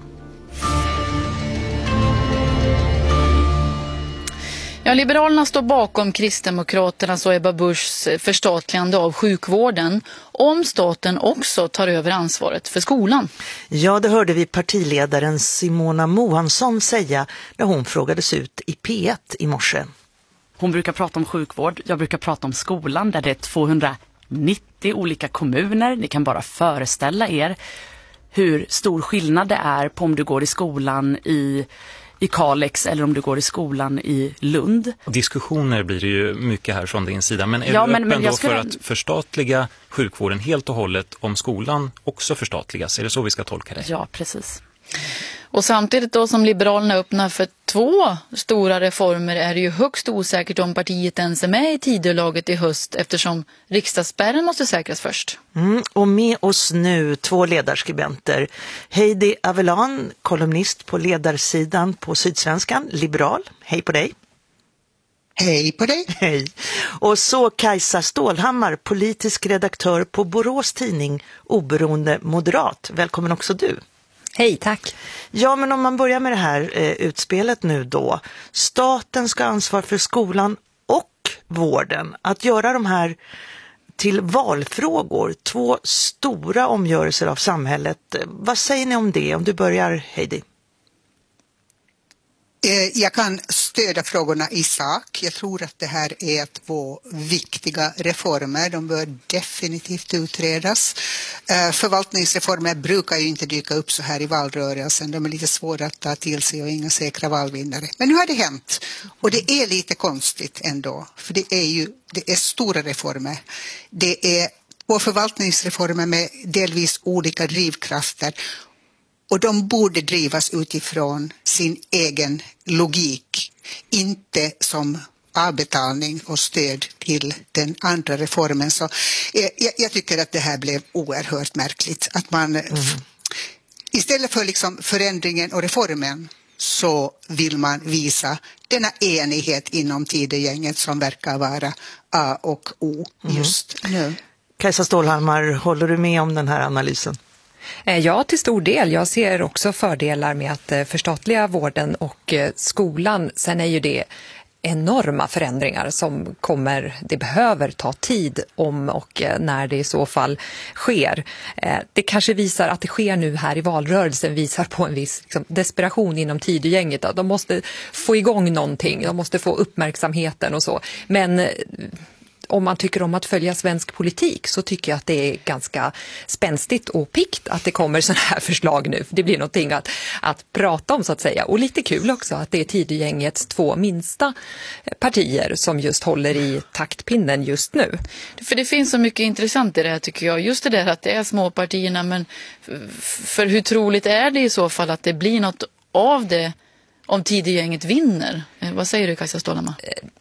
Ja, Liberalerna står bakom Kristdemokraternas och Ebba Buschs förstatligande av sjukvården om staten också tar över ansvaret för skolan. Ja, det hörde vi partiledaren Simona Mohansson säga när hon frågades ut i P ett i morse. Hon brukar prata om sjukvård, jag brukar prata om skolan där det är tvåhundranittio olika kommuner. Ni kan bara föreställa er hur stor skillnad det är på om du går i skolan i... i Kalix eller om du går i skolan i Lund. Diskussioner blir det ju mycket här från din sida. Men är ja, du men, öppen men då skulle... för att förstatliga sjukvården helt och hållet om skolan också förstatligas? Är det så vi ska tolka det? Ja, precis. Och samtidigt då som Liberalerna öppnar för två stora reformer är det ju högst osäkert om partiet ens är med i Tidölaget i höst eftersom riksdagsspärren måste säkras först. Mm, och med oss nu två ledarskribenter. Heidi Avellan, kolumnist på ledarsidan på Sydsvenskan, liberal. Hej på dig. Hej på dig. Hej. Och så Kajsa Stålhammar, politisk redaktör på Borås tidning, oberoende moderat. Välkommen också du. Hej, tack. Ja, men om man börjar med det här eh, utspelet nu då. Staten ska ha ansvar för skolan och vården. Att göra de här till valfrågor, två stora omgörelser av samhället. Vad säger ni om det? Om du börjar, Heidi. Jag kan stödja frågorna i sak. Jag tror att det här är två viktiga reformer. De bör definitivt utredas. Förvaltningsreformer brukar ju inte dyka upp så här i valrörelsen. De är lite svåra att ta till sig och inga säkra valvinnare. Men nu har det hänt. Och det är lite konstigt ändå. För det är ju det är stora reformer. Det är två förvaltningsreformer med delvis olika drivkrafter. Och de borde drivas utifrån sin egen logik, inte som avbetalning och stöd till den andra reformen. Så jag, jag tycker att det här blev oerhört märkligt. Att man mm. istället för liksom förändringen och reformen så vill man visa denna enighet inom Tidögänget som verkar vara A och O just mm. nu. Kajsa Stålhammar, håller du med om den här analysen? Ja, till stor del. Jag ser också fördelar med att förstatliga vården och skolan. Sen är ju det enorma förändringar som kommer, det behöver ta tid om och när det i så fall sker. Det kanske visar att det sker nu här i valrörelsen, visar på en viss liksom, desperation inom Tidögänget. De måste få igång någonting, de måste få uppmärksamheten och så. Men om man tycker om att följa svensk politik så tycker jag att det är ganska spänstigt och pikt att det kommer sådana här förslag nu. Det blir någonting att, att prata om så att säga. Och lite kul också att det är Tidögängets två minsta partier som just håller i taktpinnen just nu. För det finns så mycket intressant i det här tycker jag. Just det där att det är småpartierna, men för hur troligt är det i så fall att det blir något av det om Tidögänget vinner? Vad säger du, Kajsa Stålhammar?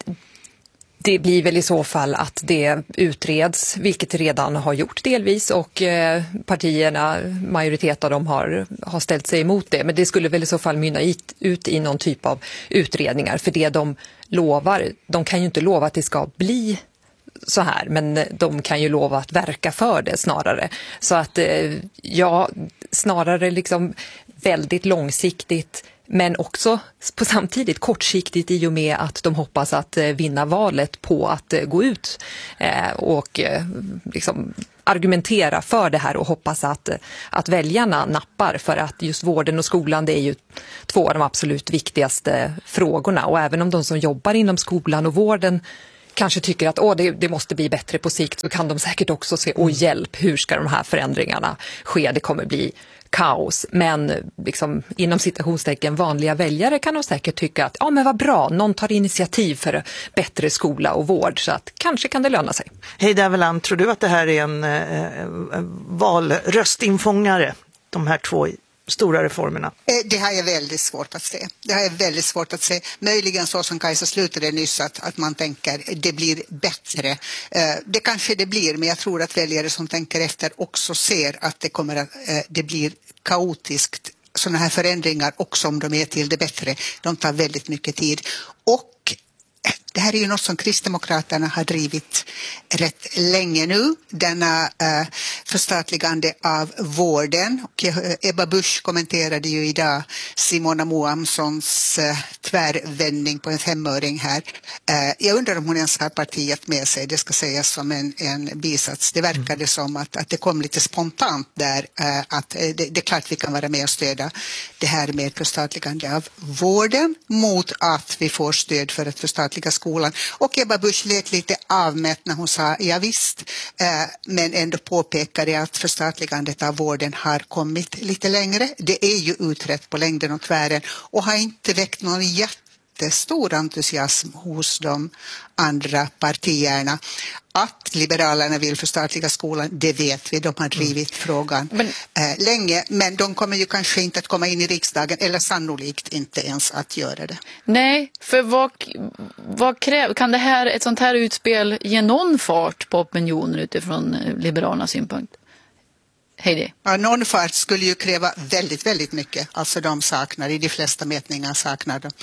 Det blir väl i så fall att det utreds, vilket redan har gjort delvis, och eh, partierna, majoritet av dem har, har ställt sig emot det. Men det skulle väl i så fall mynna ut, ut i någon typ av utredningar. För det de lovar, de kan ju inte lova att det ska bli så här, men de kan ju lova att verka för det snarare. Så att eh, ja, snarare liksom väldigt långsiktigt, men också på samtidigt kortsiktigt i och med att de hoppas att vinna valet på att gå ut och liksom argumentera för det här och hoppas att, att väljarna nappar, för att just vården och skolan, det är ju två av de absolut viktigaste frågorna. Och även om de som jobbar inom skolan och vården kanske tycker att åh, det, det måste bli bättre på sikt, så kan de säkert också se, åh hjälp, hur ska de här förändringarna ske? Det kommer bli kaos. Men liksom, inom citationstecken vanliga väljare kan de säkert tycka att ja, men vad bra, någon tar initiativ för bättre skola och vård, så att kanske kan det löna sig. Hej Daveland, tror du att det här är en eh, valröstinfångare, de här två stora reformerna? Det har jag väldigt svårt att se. Det har jag väldigt svårt att se. Möjligen så som Kajsa slutade nyss, att, att man tänker det blir bättre. Det kanske det blir, men jag tror att väljare som tänker efter också ser att det kommer att det blir kaotiskt. Sådana här förändringar, också om de är till det bättre, de tar väldigt mycket tid. Och det här är ju något som Kristdemokraterna har drivit rätt länge nu, denna äh, förstatligande av vården. Och Ebba Busch kommenterade ju idag Simona Moamssons äh, tvärvändning på en femöring här. Äh, jag undrar om hon ens har partiet med sig, det ska sägas som en, en bisats. Det verkade mm. som att, att det kom lite spontant där, äh, att äh, det, det är klart vi kan vara med och stödja det här med förstatligande av vården mot att vi får stöd för att förstatliga skolan. Och Ebba Busch lät lite avmätt när hon sa ja visst, eh, men ändå påpekade att förstatligandet av vården har kommit lite längre. Det är ju utrett på längden och tvären och har inte väckt någon jättestor entusiasm hos de andra partierna. Att Liberalerna vill förstatliga skolan, det vet vi. De har drivit mm. frågan men, eh, länge, men de kommer ju kanske inte att komma in i riksdagen, eller sannolikt inte ens att göra det. Nej, för vad, vad kräv, kan det här, ett sånt här utspel ge någon fart på opinionen utifrån Liberalernas synpunkt? Heidi. Ja, någon fart skulle ju kräva väldigt, väldigt mycket. Alltså de saknar, i de flesta mätningar saknar de.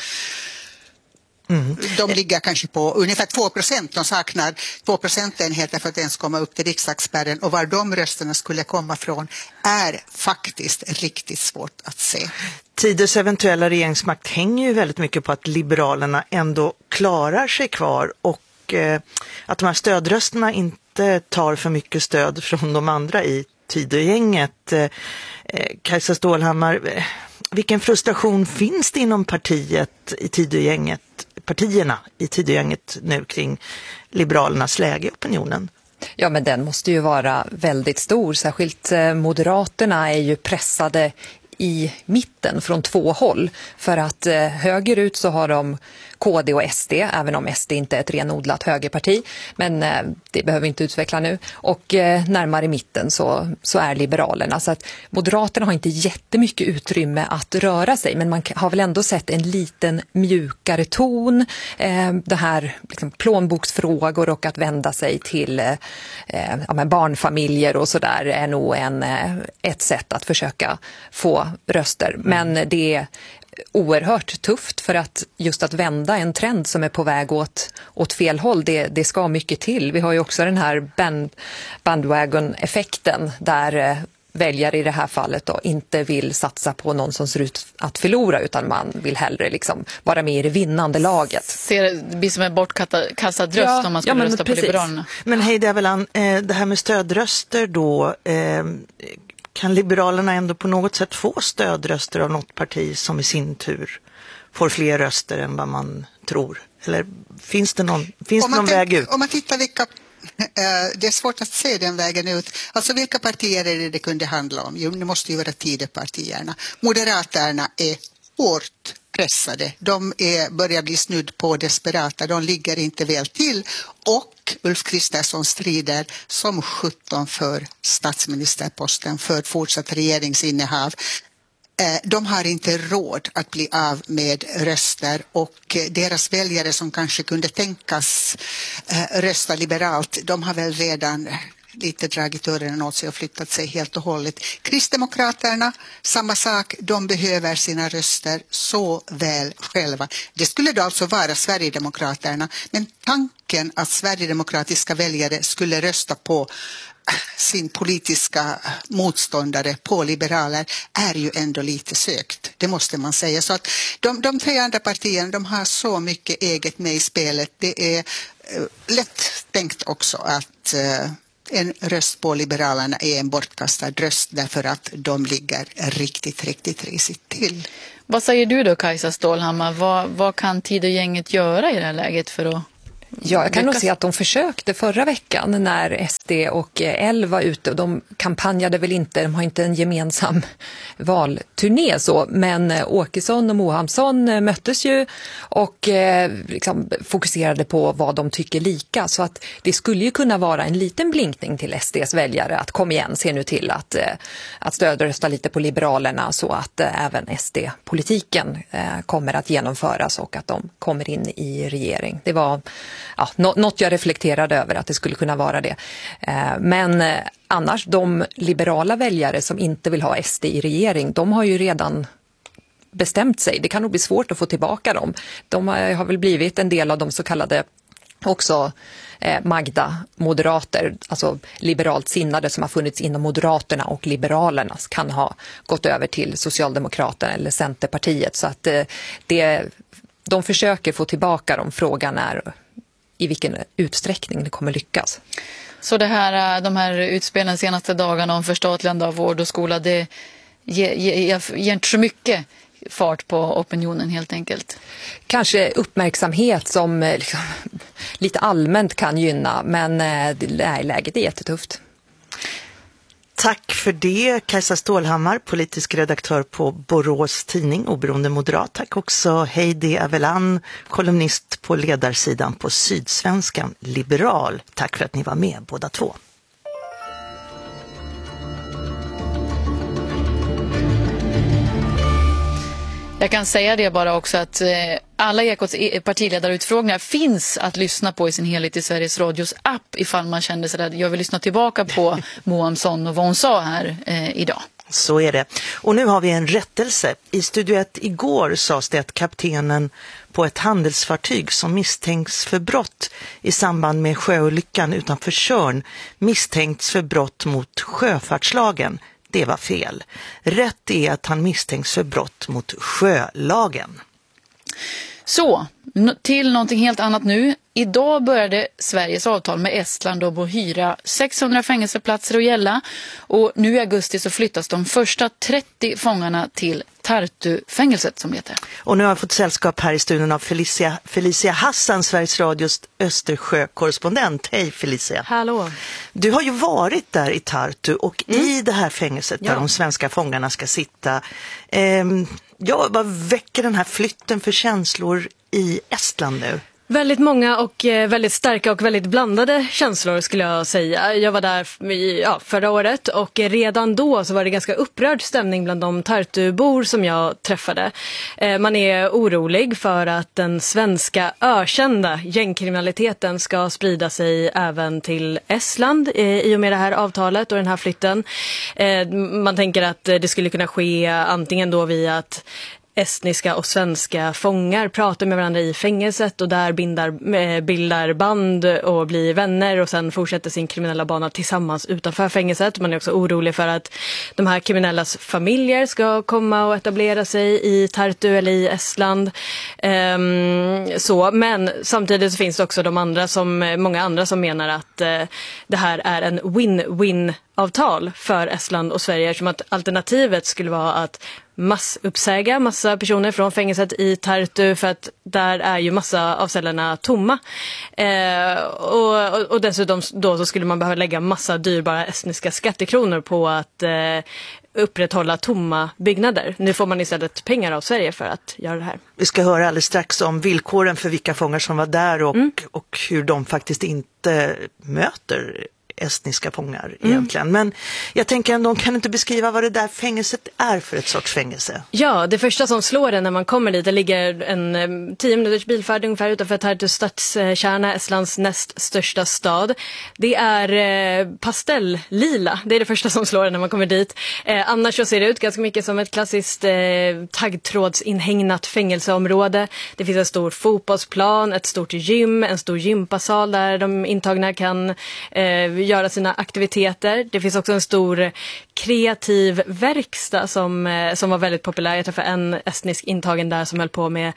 Mm. De ligger kanske på ungefär två procent. De saknar två procentenheter för att ens komma upp till riksdagsspärren. Och var de rösterna skulle komma från är faktiskt riktigt svårt att se. Tiders eventuella regeringsmakt hänger ju väldigt mycket på att Liberalerna ändå klarar sig kvar. Och eh, att de här stödrösterna inte tar för mycket stöd från de andra i Tidögänget. Eh, Kajsa Stålhammar, eh, vilken frustration finns det inom partiet i Tidögänget? partierna i Tidögänget nu kring Liberalernas läge i opinionen? Ja, men den måste ju vara väldigt stor. Särskilt Moderaterna är ju pressade i mitten från två håll. För att eh, högerut så har de K D och S D, även om S D inte är ett renodlat högerparti. Men eh, det behöver vi inte utveckla nu. Och eh, närmare mitten så, så är Liberalerna. Så att Moderaterna har inte jättemycket utrymme att röra sig. Men man har väl ändå sett en liten mjukare ton. Eh, det här liksom, plånboksfrågor och att vända sig till eh, ja, men barnfamiljer och sådär är nog en, eh, ett sätt att försöka få röster. Men det är oerhört tufft, för att just att vända en trend som är på väg åt, åt fel håll, det, det ska mycket till. Vi har ju också den här band, bandwagon-effekten där eh, väljare i det här fallet då inte vill satsa på någon som ser ut att förlora, utan man vill hellre liksom vara med i det vinnande laget. Ser det blir som en bortkastad röst ja, om man skulle ja, rösta precis. på Liberalerna. Men hej Daveland, eh, det här med stödröster då, eh, kan Liberalerna ändå på något sätt få stödröster av något parti som i sin tur får fler röster än vad man tror? Eller finns det någon, finns det någon tänk, väg ut? Om man tittar vilka, äh, det är svårt att se den vägen ut. Alltså vilka partier är det det kunde handla om? Jo, det måste ju vara Tidöpartierna. Moderaterna är hårt pressade. De är, börjar bli snudd på desperata. De ligger inte väl till. Och Ulf Kristersson strider som sjutton för statsministerposten, för fortsatt regeringsinnehav. De har inte råd att bli av med röster, och deras väljare som kanske kunde tänkas rösta liberalt, de har väl redan lite dragit öronen åt sig och flyttat sig helt och hållet. Kristdemokraterna, samma sak, de behöver sina röster så väl själva. Det skulle då alltså vara Sverigedemokraterna, men tanken att sverigedemokratiska väljare skulle rösta på sin politiska motståndare, på liberaler, är ju ändå lite sökt. Det måste man säga. Så att de, de tre andra partierna, de har så mycket eget med i spelet. Det är uh, lätt tänkt också att uh, en röst på liberalerna är en bortkastad röst därför att de ligger riktigt, riktigt risigt till. Vad säger du då, Kajsa Stålhammar? Vad, vad kan Tidögänget göra i det här läget för att... Ja, jag kan nog se att de försökte förra veckan när S D och L var ute och de kampanjade väl inte, de har inte en gemensam valturné så, men Åkesson och Mohamsson möttes ju och eh, liksom fokuserade på vad de tycker lika, så att det skulle ju kunna vara en liten blinkning till S D:s väljare att kom igen, se nu till att, eh, att stödrösta lite på Liberalerna så att eh, även S D-politiken eh, kommer att genomföras och att de kommer in i regering. Det var Ja, något jag reflekterade över att det skulle kunna vara det. Men annars, de liberala väljare som inte vill ha S D i regering, de har ju redan bestämt sig. Det kan nog bli svårt att få tillbaka dem. De har väl blivit en del av de så kallade också Magda-moderater, alltså liberalt sinnade som har funnits inom Moderaterna och Liberalerna kan ha gått över till Socialdemokraterna eller Centerpartiet. Så att det, de försöker få tillbaka dem. Frågan är i vilken utsträckning det kommer lyckas. Så det här, de här utspelen senaste dagarna om förstatligande av vård och skola, det ger, ger, ger inte så mycket fart på opinionen helt enkelt? Kanske uppmärksamhet som liksom, lite allmänt kan gynna, men nej, läget är jättetufft. Tack för det, Kajsa Stålhammar, politisk redaktör på Borås Tidning, oberoende moderat. Tack också Heidi Avelan, kolumnist på ledarsidan på Sydsvenskan, liberal. Tack för att ni var med båda två. Jag kan säga det bara också att alla Ekots partiledarutfrågningar finns att lyssna på i sin helhet i Sveriges Radios app ifall man kände sig att jag vill lyssna tillbaka på Mohamsson och vad hon sa här eh, idag. Så är det. Och nu har vi en rättelse. I Studio ett igår sades det att kaptenen på ett handelsfartyg som misstänks för brott i samband med sjöolyckan utanför Tjörn misstänks för brott mot sjöfartslagen. Det var fel. Rätt är att han misstänks för brott mot sjölagen. Så, till någonting helt annat nu. Idag började Sveriges avtal med Estland om att hyra sexhundra fängelseplatser att gälla. Och nu i augusti så flyttas de första trettio fångarna till Tartu-fängelset som heter. Och nu har jag fått sällskap här i studion av Felicia, Felicia Hassan, Sveriges Radios Östersjö-korrespondent. Hej Felicia. Hallå. Du har ju varit där i Tartu och mm. i det här fängelset där ja. de svenska fångarna ska sitta. Eh, ja, vad väcker den här flytten för känslor i Estland nu? Väldigt många och väldigt starka och väldigt blandade känslor skulle jag säga. Jag var där i, ja, förra året och redan då så var det ganska upprörd stämning bland de Tartu-bor som jag träffade. Man är orolig för att den svenska ökända gängkriminaliteten ska sprida sig även till Estland i och med det här avtalet och den här flytten. Man tänker att det skulle kunna ske antingen då via att estniska och svenska fångar pratar med varandra i fängelset och där bindar, bildar band och blir vänner och sen fortsätter sin kriminella bana tillsammans utanför fängelset. Man är också orolig för att de här kriminellas familjer ska komma och etablera sig i Tartu eller i Estland. Ehm, så. Men samtidigt så finns det också de andra som, många andra som menar att eh, det här är en win-win avtal för Estland och Sverige, som att alternativet skulle vara att massuppsäga massa personer från fängelset i Tartu för att där är ju massa av cellerna tomma. Eh, och, och, och dessutom då så skulle man behöva lägga massa dyrbara estniska skattekronor på att eh, upprätthålla tomma byggnader. Nu får man istället pengar av Sverige för att göra det här. Vi ska höra alldeles strax om villkoren för vilka fångar som var där och, mm. och hur de faktiskt inte möter estniska fångar egentligen. Mm. Men jag tänker ändå, kan du inte beskriva vad det där fängelset är för ett sorts fängelse? Ja, det första som slår en när man kommer dit, det ligger en um, tio minuters bilfärd ungefär utanför Tartus stadskärna, Estlands näst största stad. Det är eh, pastelllila, det är det första som slår en när man kommer dit. Eh, annars så ser det ut ganska mycket som ett klassiskt eh, taggtrådsinhägnat fängelseområde. Det finns en stor fotbollsplan, ett stort gym, en stor gympasal där de intagna kan eh, göra sina aktiviteter. Det finns också en stor kreativ verkstad som, eh, som var väldigt populär. Jag träffade en estnisk intagen där som höll på med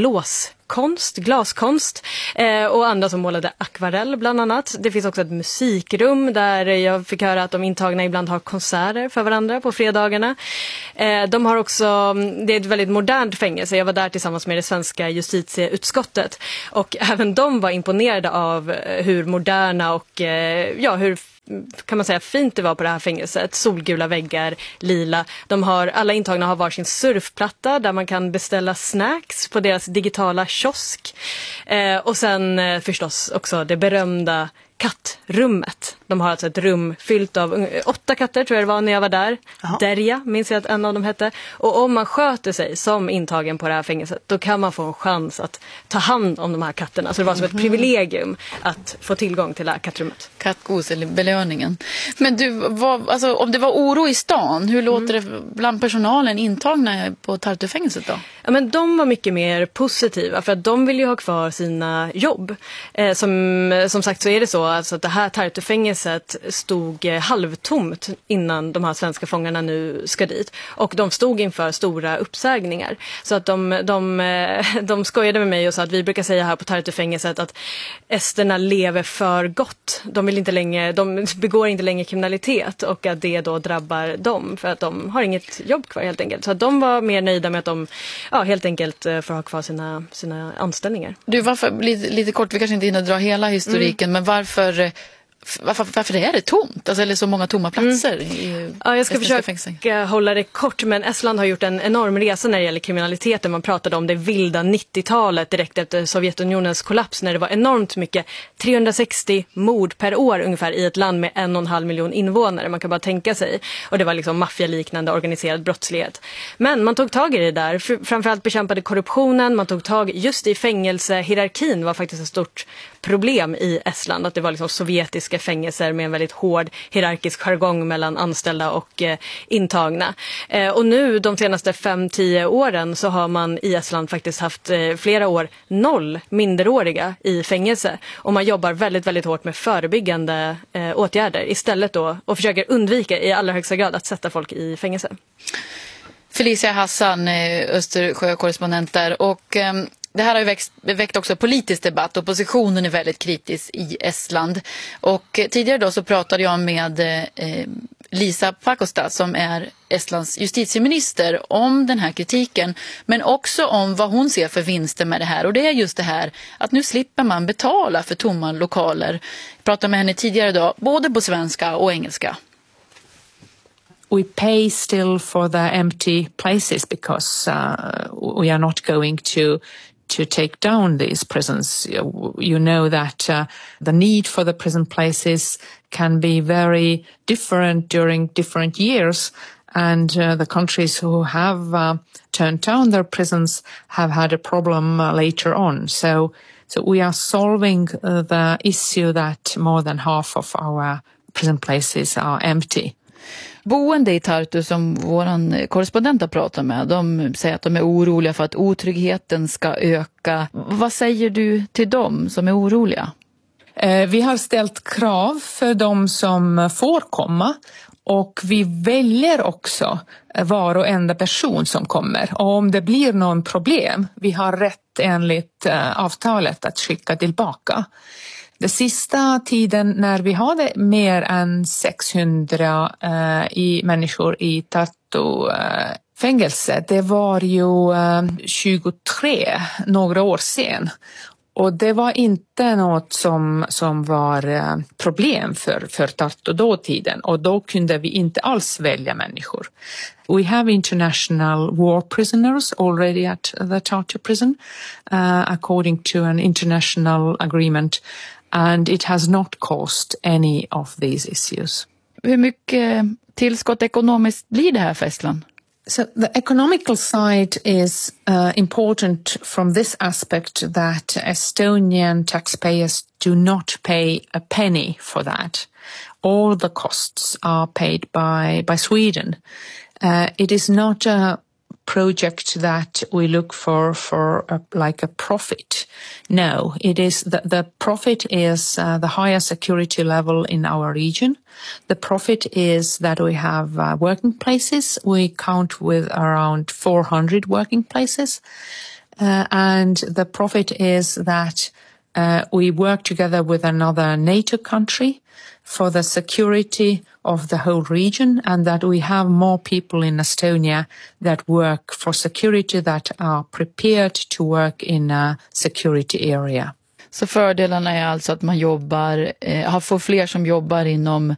blåskonst, glaskonst eh, och andra som målade akvarell bland annat. Det finns också ett musikrum där jag fick höra att de intagna ibland har konserter för varandra på fredagarna. Eh, de har också, det är ett väldigt modernt fängelse. Jag var där tillsammans med det svenska justitieutskottet och även de var imponerade av hur moderna och eh, ja, hur kan man säga fint det var på det här fängelset. Solgula väggar, lila. De har, alla intagna har varsin surfplatta där man kan beställa snacks på deras digitala kiosk. Eh, och sen eh, förstås också det berömda kattrummet. De har alltså ett rum fyllt av åtta katter tror jag det var när jag var där. Aha. Derja, minns jag att en av dem hette. Och om man sköter sig som intagen på det här fängelset, då kan man få en chans att ta hand om de här katterna. Så det var som ett mm. privilegium att få tillgång till det här kattrummet. Kattgos eller belöningen. Men du, vad, alltså, om det var oro i stan, hur låter mm. det bland personalen intagna på Tartu-fängelset då? Ja, men de var mycket mer positiva för att de vill ju ha kvar sina jobb. Eh, som, som sagt så är det så alltså att det här Tartu-fängelset stod eh, halvtomt innan de här svenska fångarna nu ska dit. Och de stod inför stora uppsägningar. Så att de, de, eh, de skojade med mig och sa att vi brukar säga här på Tartu-fängelset att esterna lever för gott. De, vill inte längre, de begår inte längre kriminalitet och att det då drabbar dem för att de har inget jobb kvar helt enkelt. Så att de var mer nöjda med att de ja, helt enkelt får ha kvar sina, sina anställningar. Du, varför, lite, lite kort, vi kanske inte hinner dra hela historiken, mm. men varför, varför, varför är det tomt? Alltså, eller så många tomma platser? Mm. I ja, jag ska försöka fängelse. hålla det kort, men Estland har gjort en enorm resa när det gäller kriminaliteten. Man pratade om det vilda nittiotalet direkt efter Sovjetunionens kollaps när det var enormt mycket, trehundrasextio mord per år ungefär i ett land med en och en halv miljon invånare. Man kan bara tänka sig. Och det var liksom maffialiknande organiserad brottslighet. Men man tog tag i det där. Framförallt bekämpade korruptionen. Man tog tag just i fängelsehierarkin var faktiskt ett stort problem i Estland. Att det var liksom sovjetiska fängelser med en väldigt hård hierarkisk jargong mellan anställda och eh, intagna. Eh, och nu de senaste fem till tio åren så har man i Estland faktiskt haft eh, flera år noll minderåriga i fängelse. Och man jobbar väldigt, väldigt hårt med förebyggande eh, åtgärder istället då och försöker undvika i allra högsta grad att sätta folk i fängelse. Felicia Hassan, Östersjö-korrespondent där och eh, det här har ju växt, väckt också politisk debatt. Oppositionen är väldigt kritisk i Estland. Och eh, tidigare då så pratade jag med eh, Liisa Pakosta som är Estlands justitieminister om den här kritiken. Men också om vad hon ser för vinster med det här. Och det är just det här att nu slipper man betala för tomma lokaler. Jag pratade med henne tidigare idag både på svenska och engelska. We pay still for the empty places because uh, we are not going to to take down these prisons. You know that uh, the need for the prison places can be very different during different years, and uh, the countries who have uh, turned down their prisons have had a problem uh, later on. So, so we are solving uh, the issue that more than half of our prison places are empty. Boende i Tartu som våran korrespondent har pratat med, de säger att de är oroliga för att otryggheten ska öka. Vad säger du till dem som är oroliga? Vi har ställt krav för dem som får komma och vi väljer också var och enda person som kommer. Och om det blir någon problem, vi har rätt enligt avtalet att skicka tillbaka. Den sista tiden när vi hade mer än sexhundra uh, i människor i Tartu-fängelse, uh, det var ju uh, tjugotre några år sedan. Och det var inte något som, som var uh, problem för, för Tartu då tiden. Och då kunde vi inte alls välja människor. We have international war prisoners already at the Tartu prison, uh, according to an international agreement. and it has not caused any of these issues. Hur mycket tillskott ekonomiskt blir det här för Estland? So the economical side is uh, important from this aspect that Estonian taxpayers do not pay a penny for that. All the costs are paid by, by Sweden. Uh, it is not a project that we look for for a, like a profit. No, it is the, the profit is uh, the higher security level in our region. The profit is that we have uh, working places. We count with around four hundred working places. Uh, and the profit is that uh, we work together with another NATO country for the security of the whole region, and that we have more people in Estonia that work for security, that are prepared to work in a security area. Så fördelarna är alltså att man jobbar, eh, har får fler som jobbar inom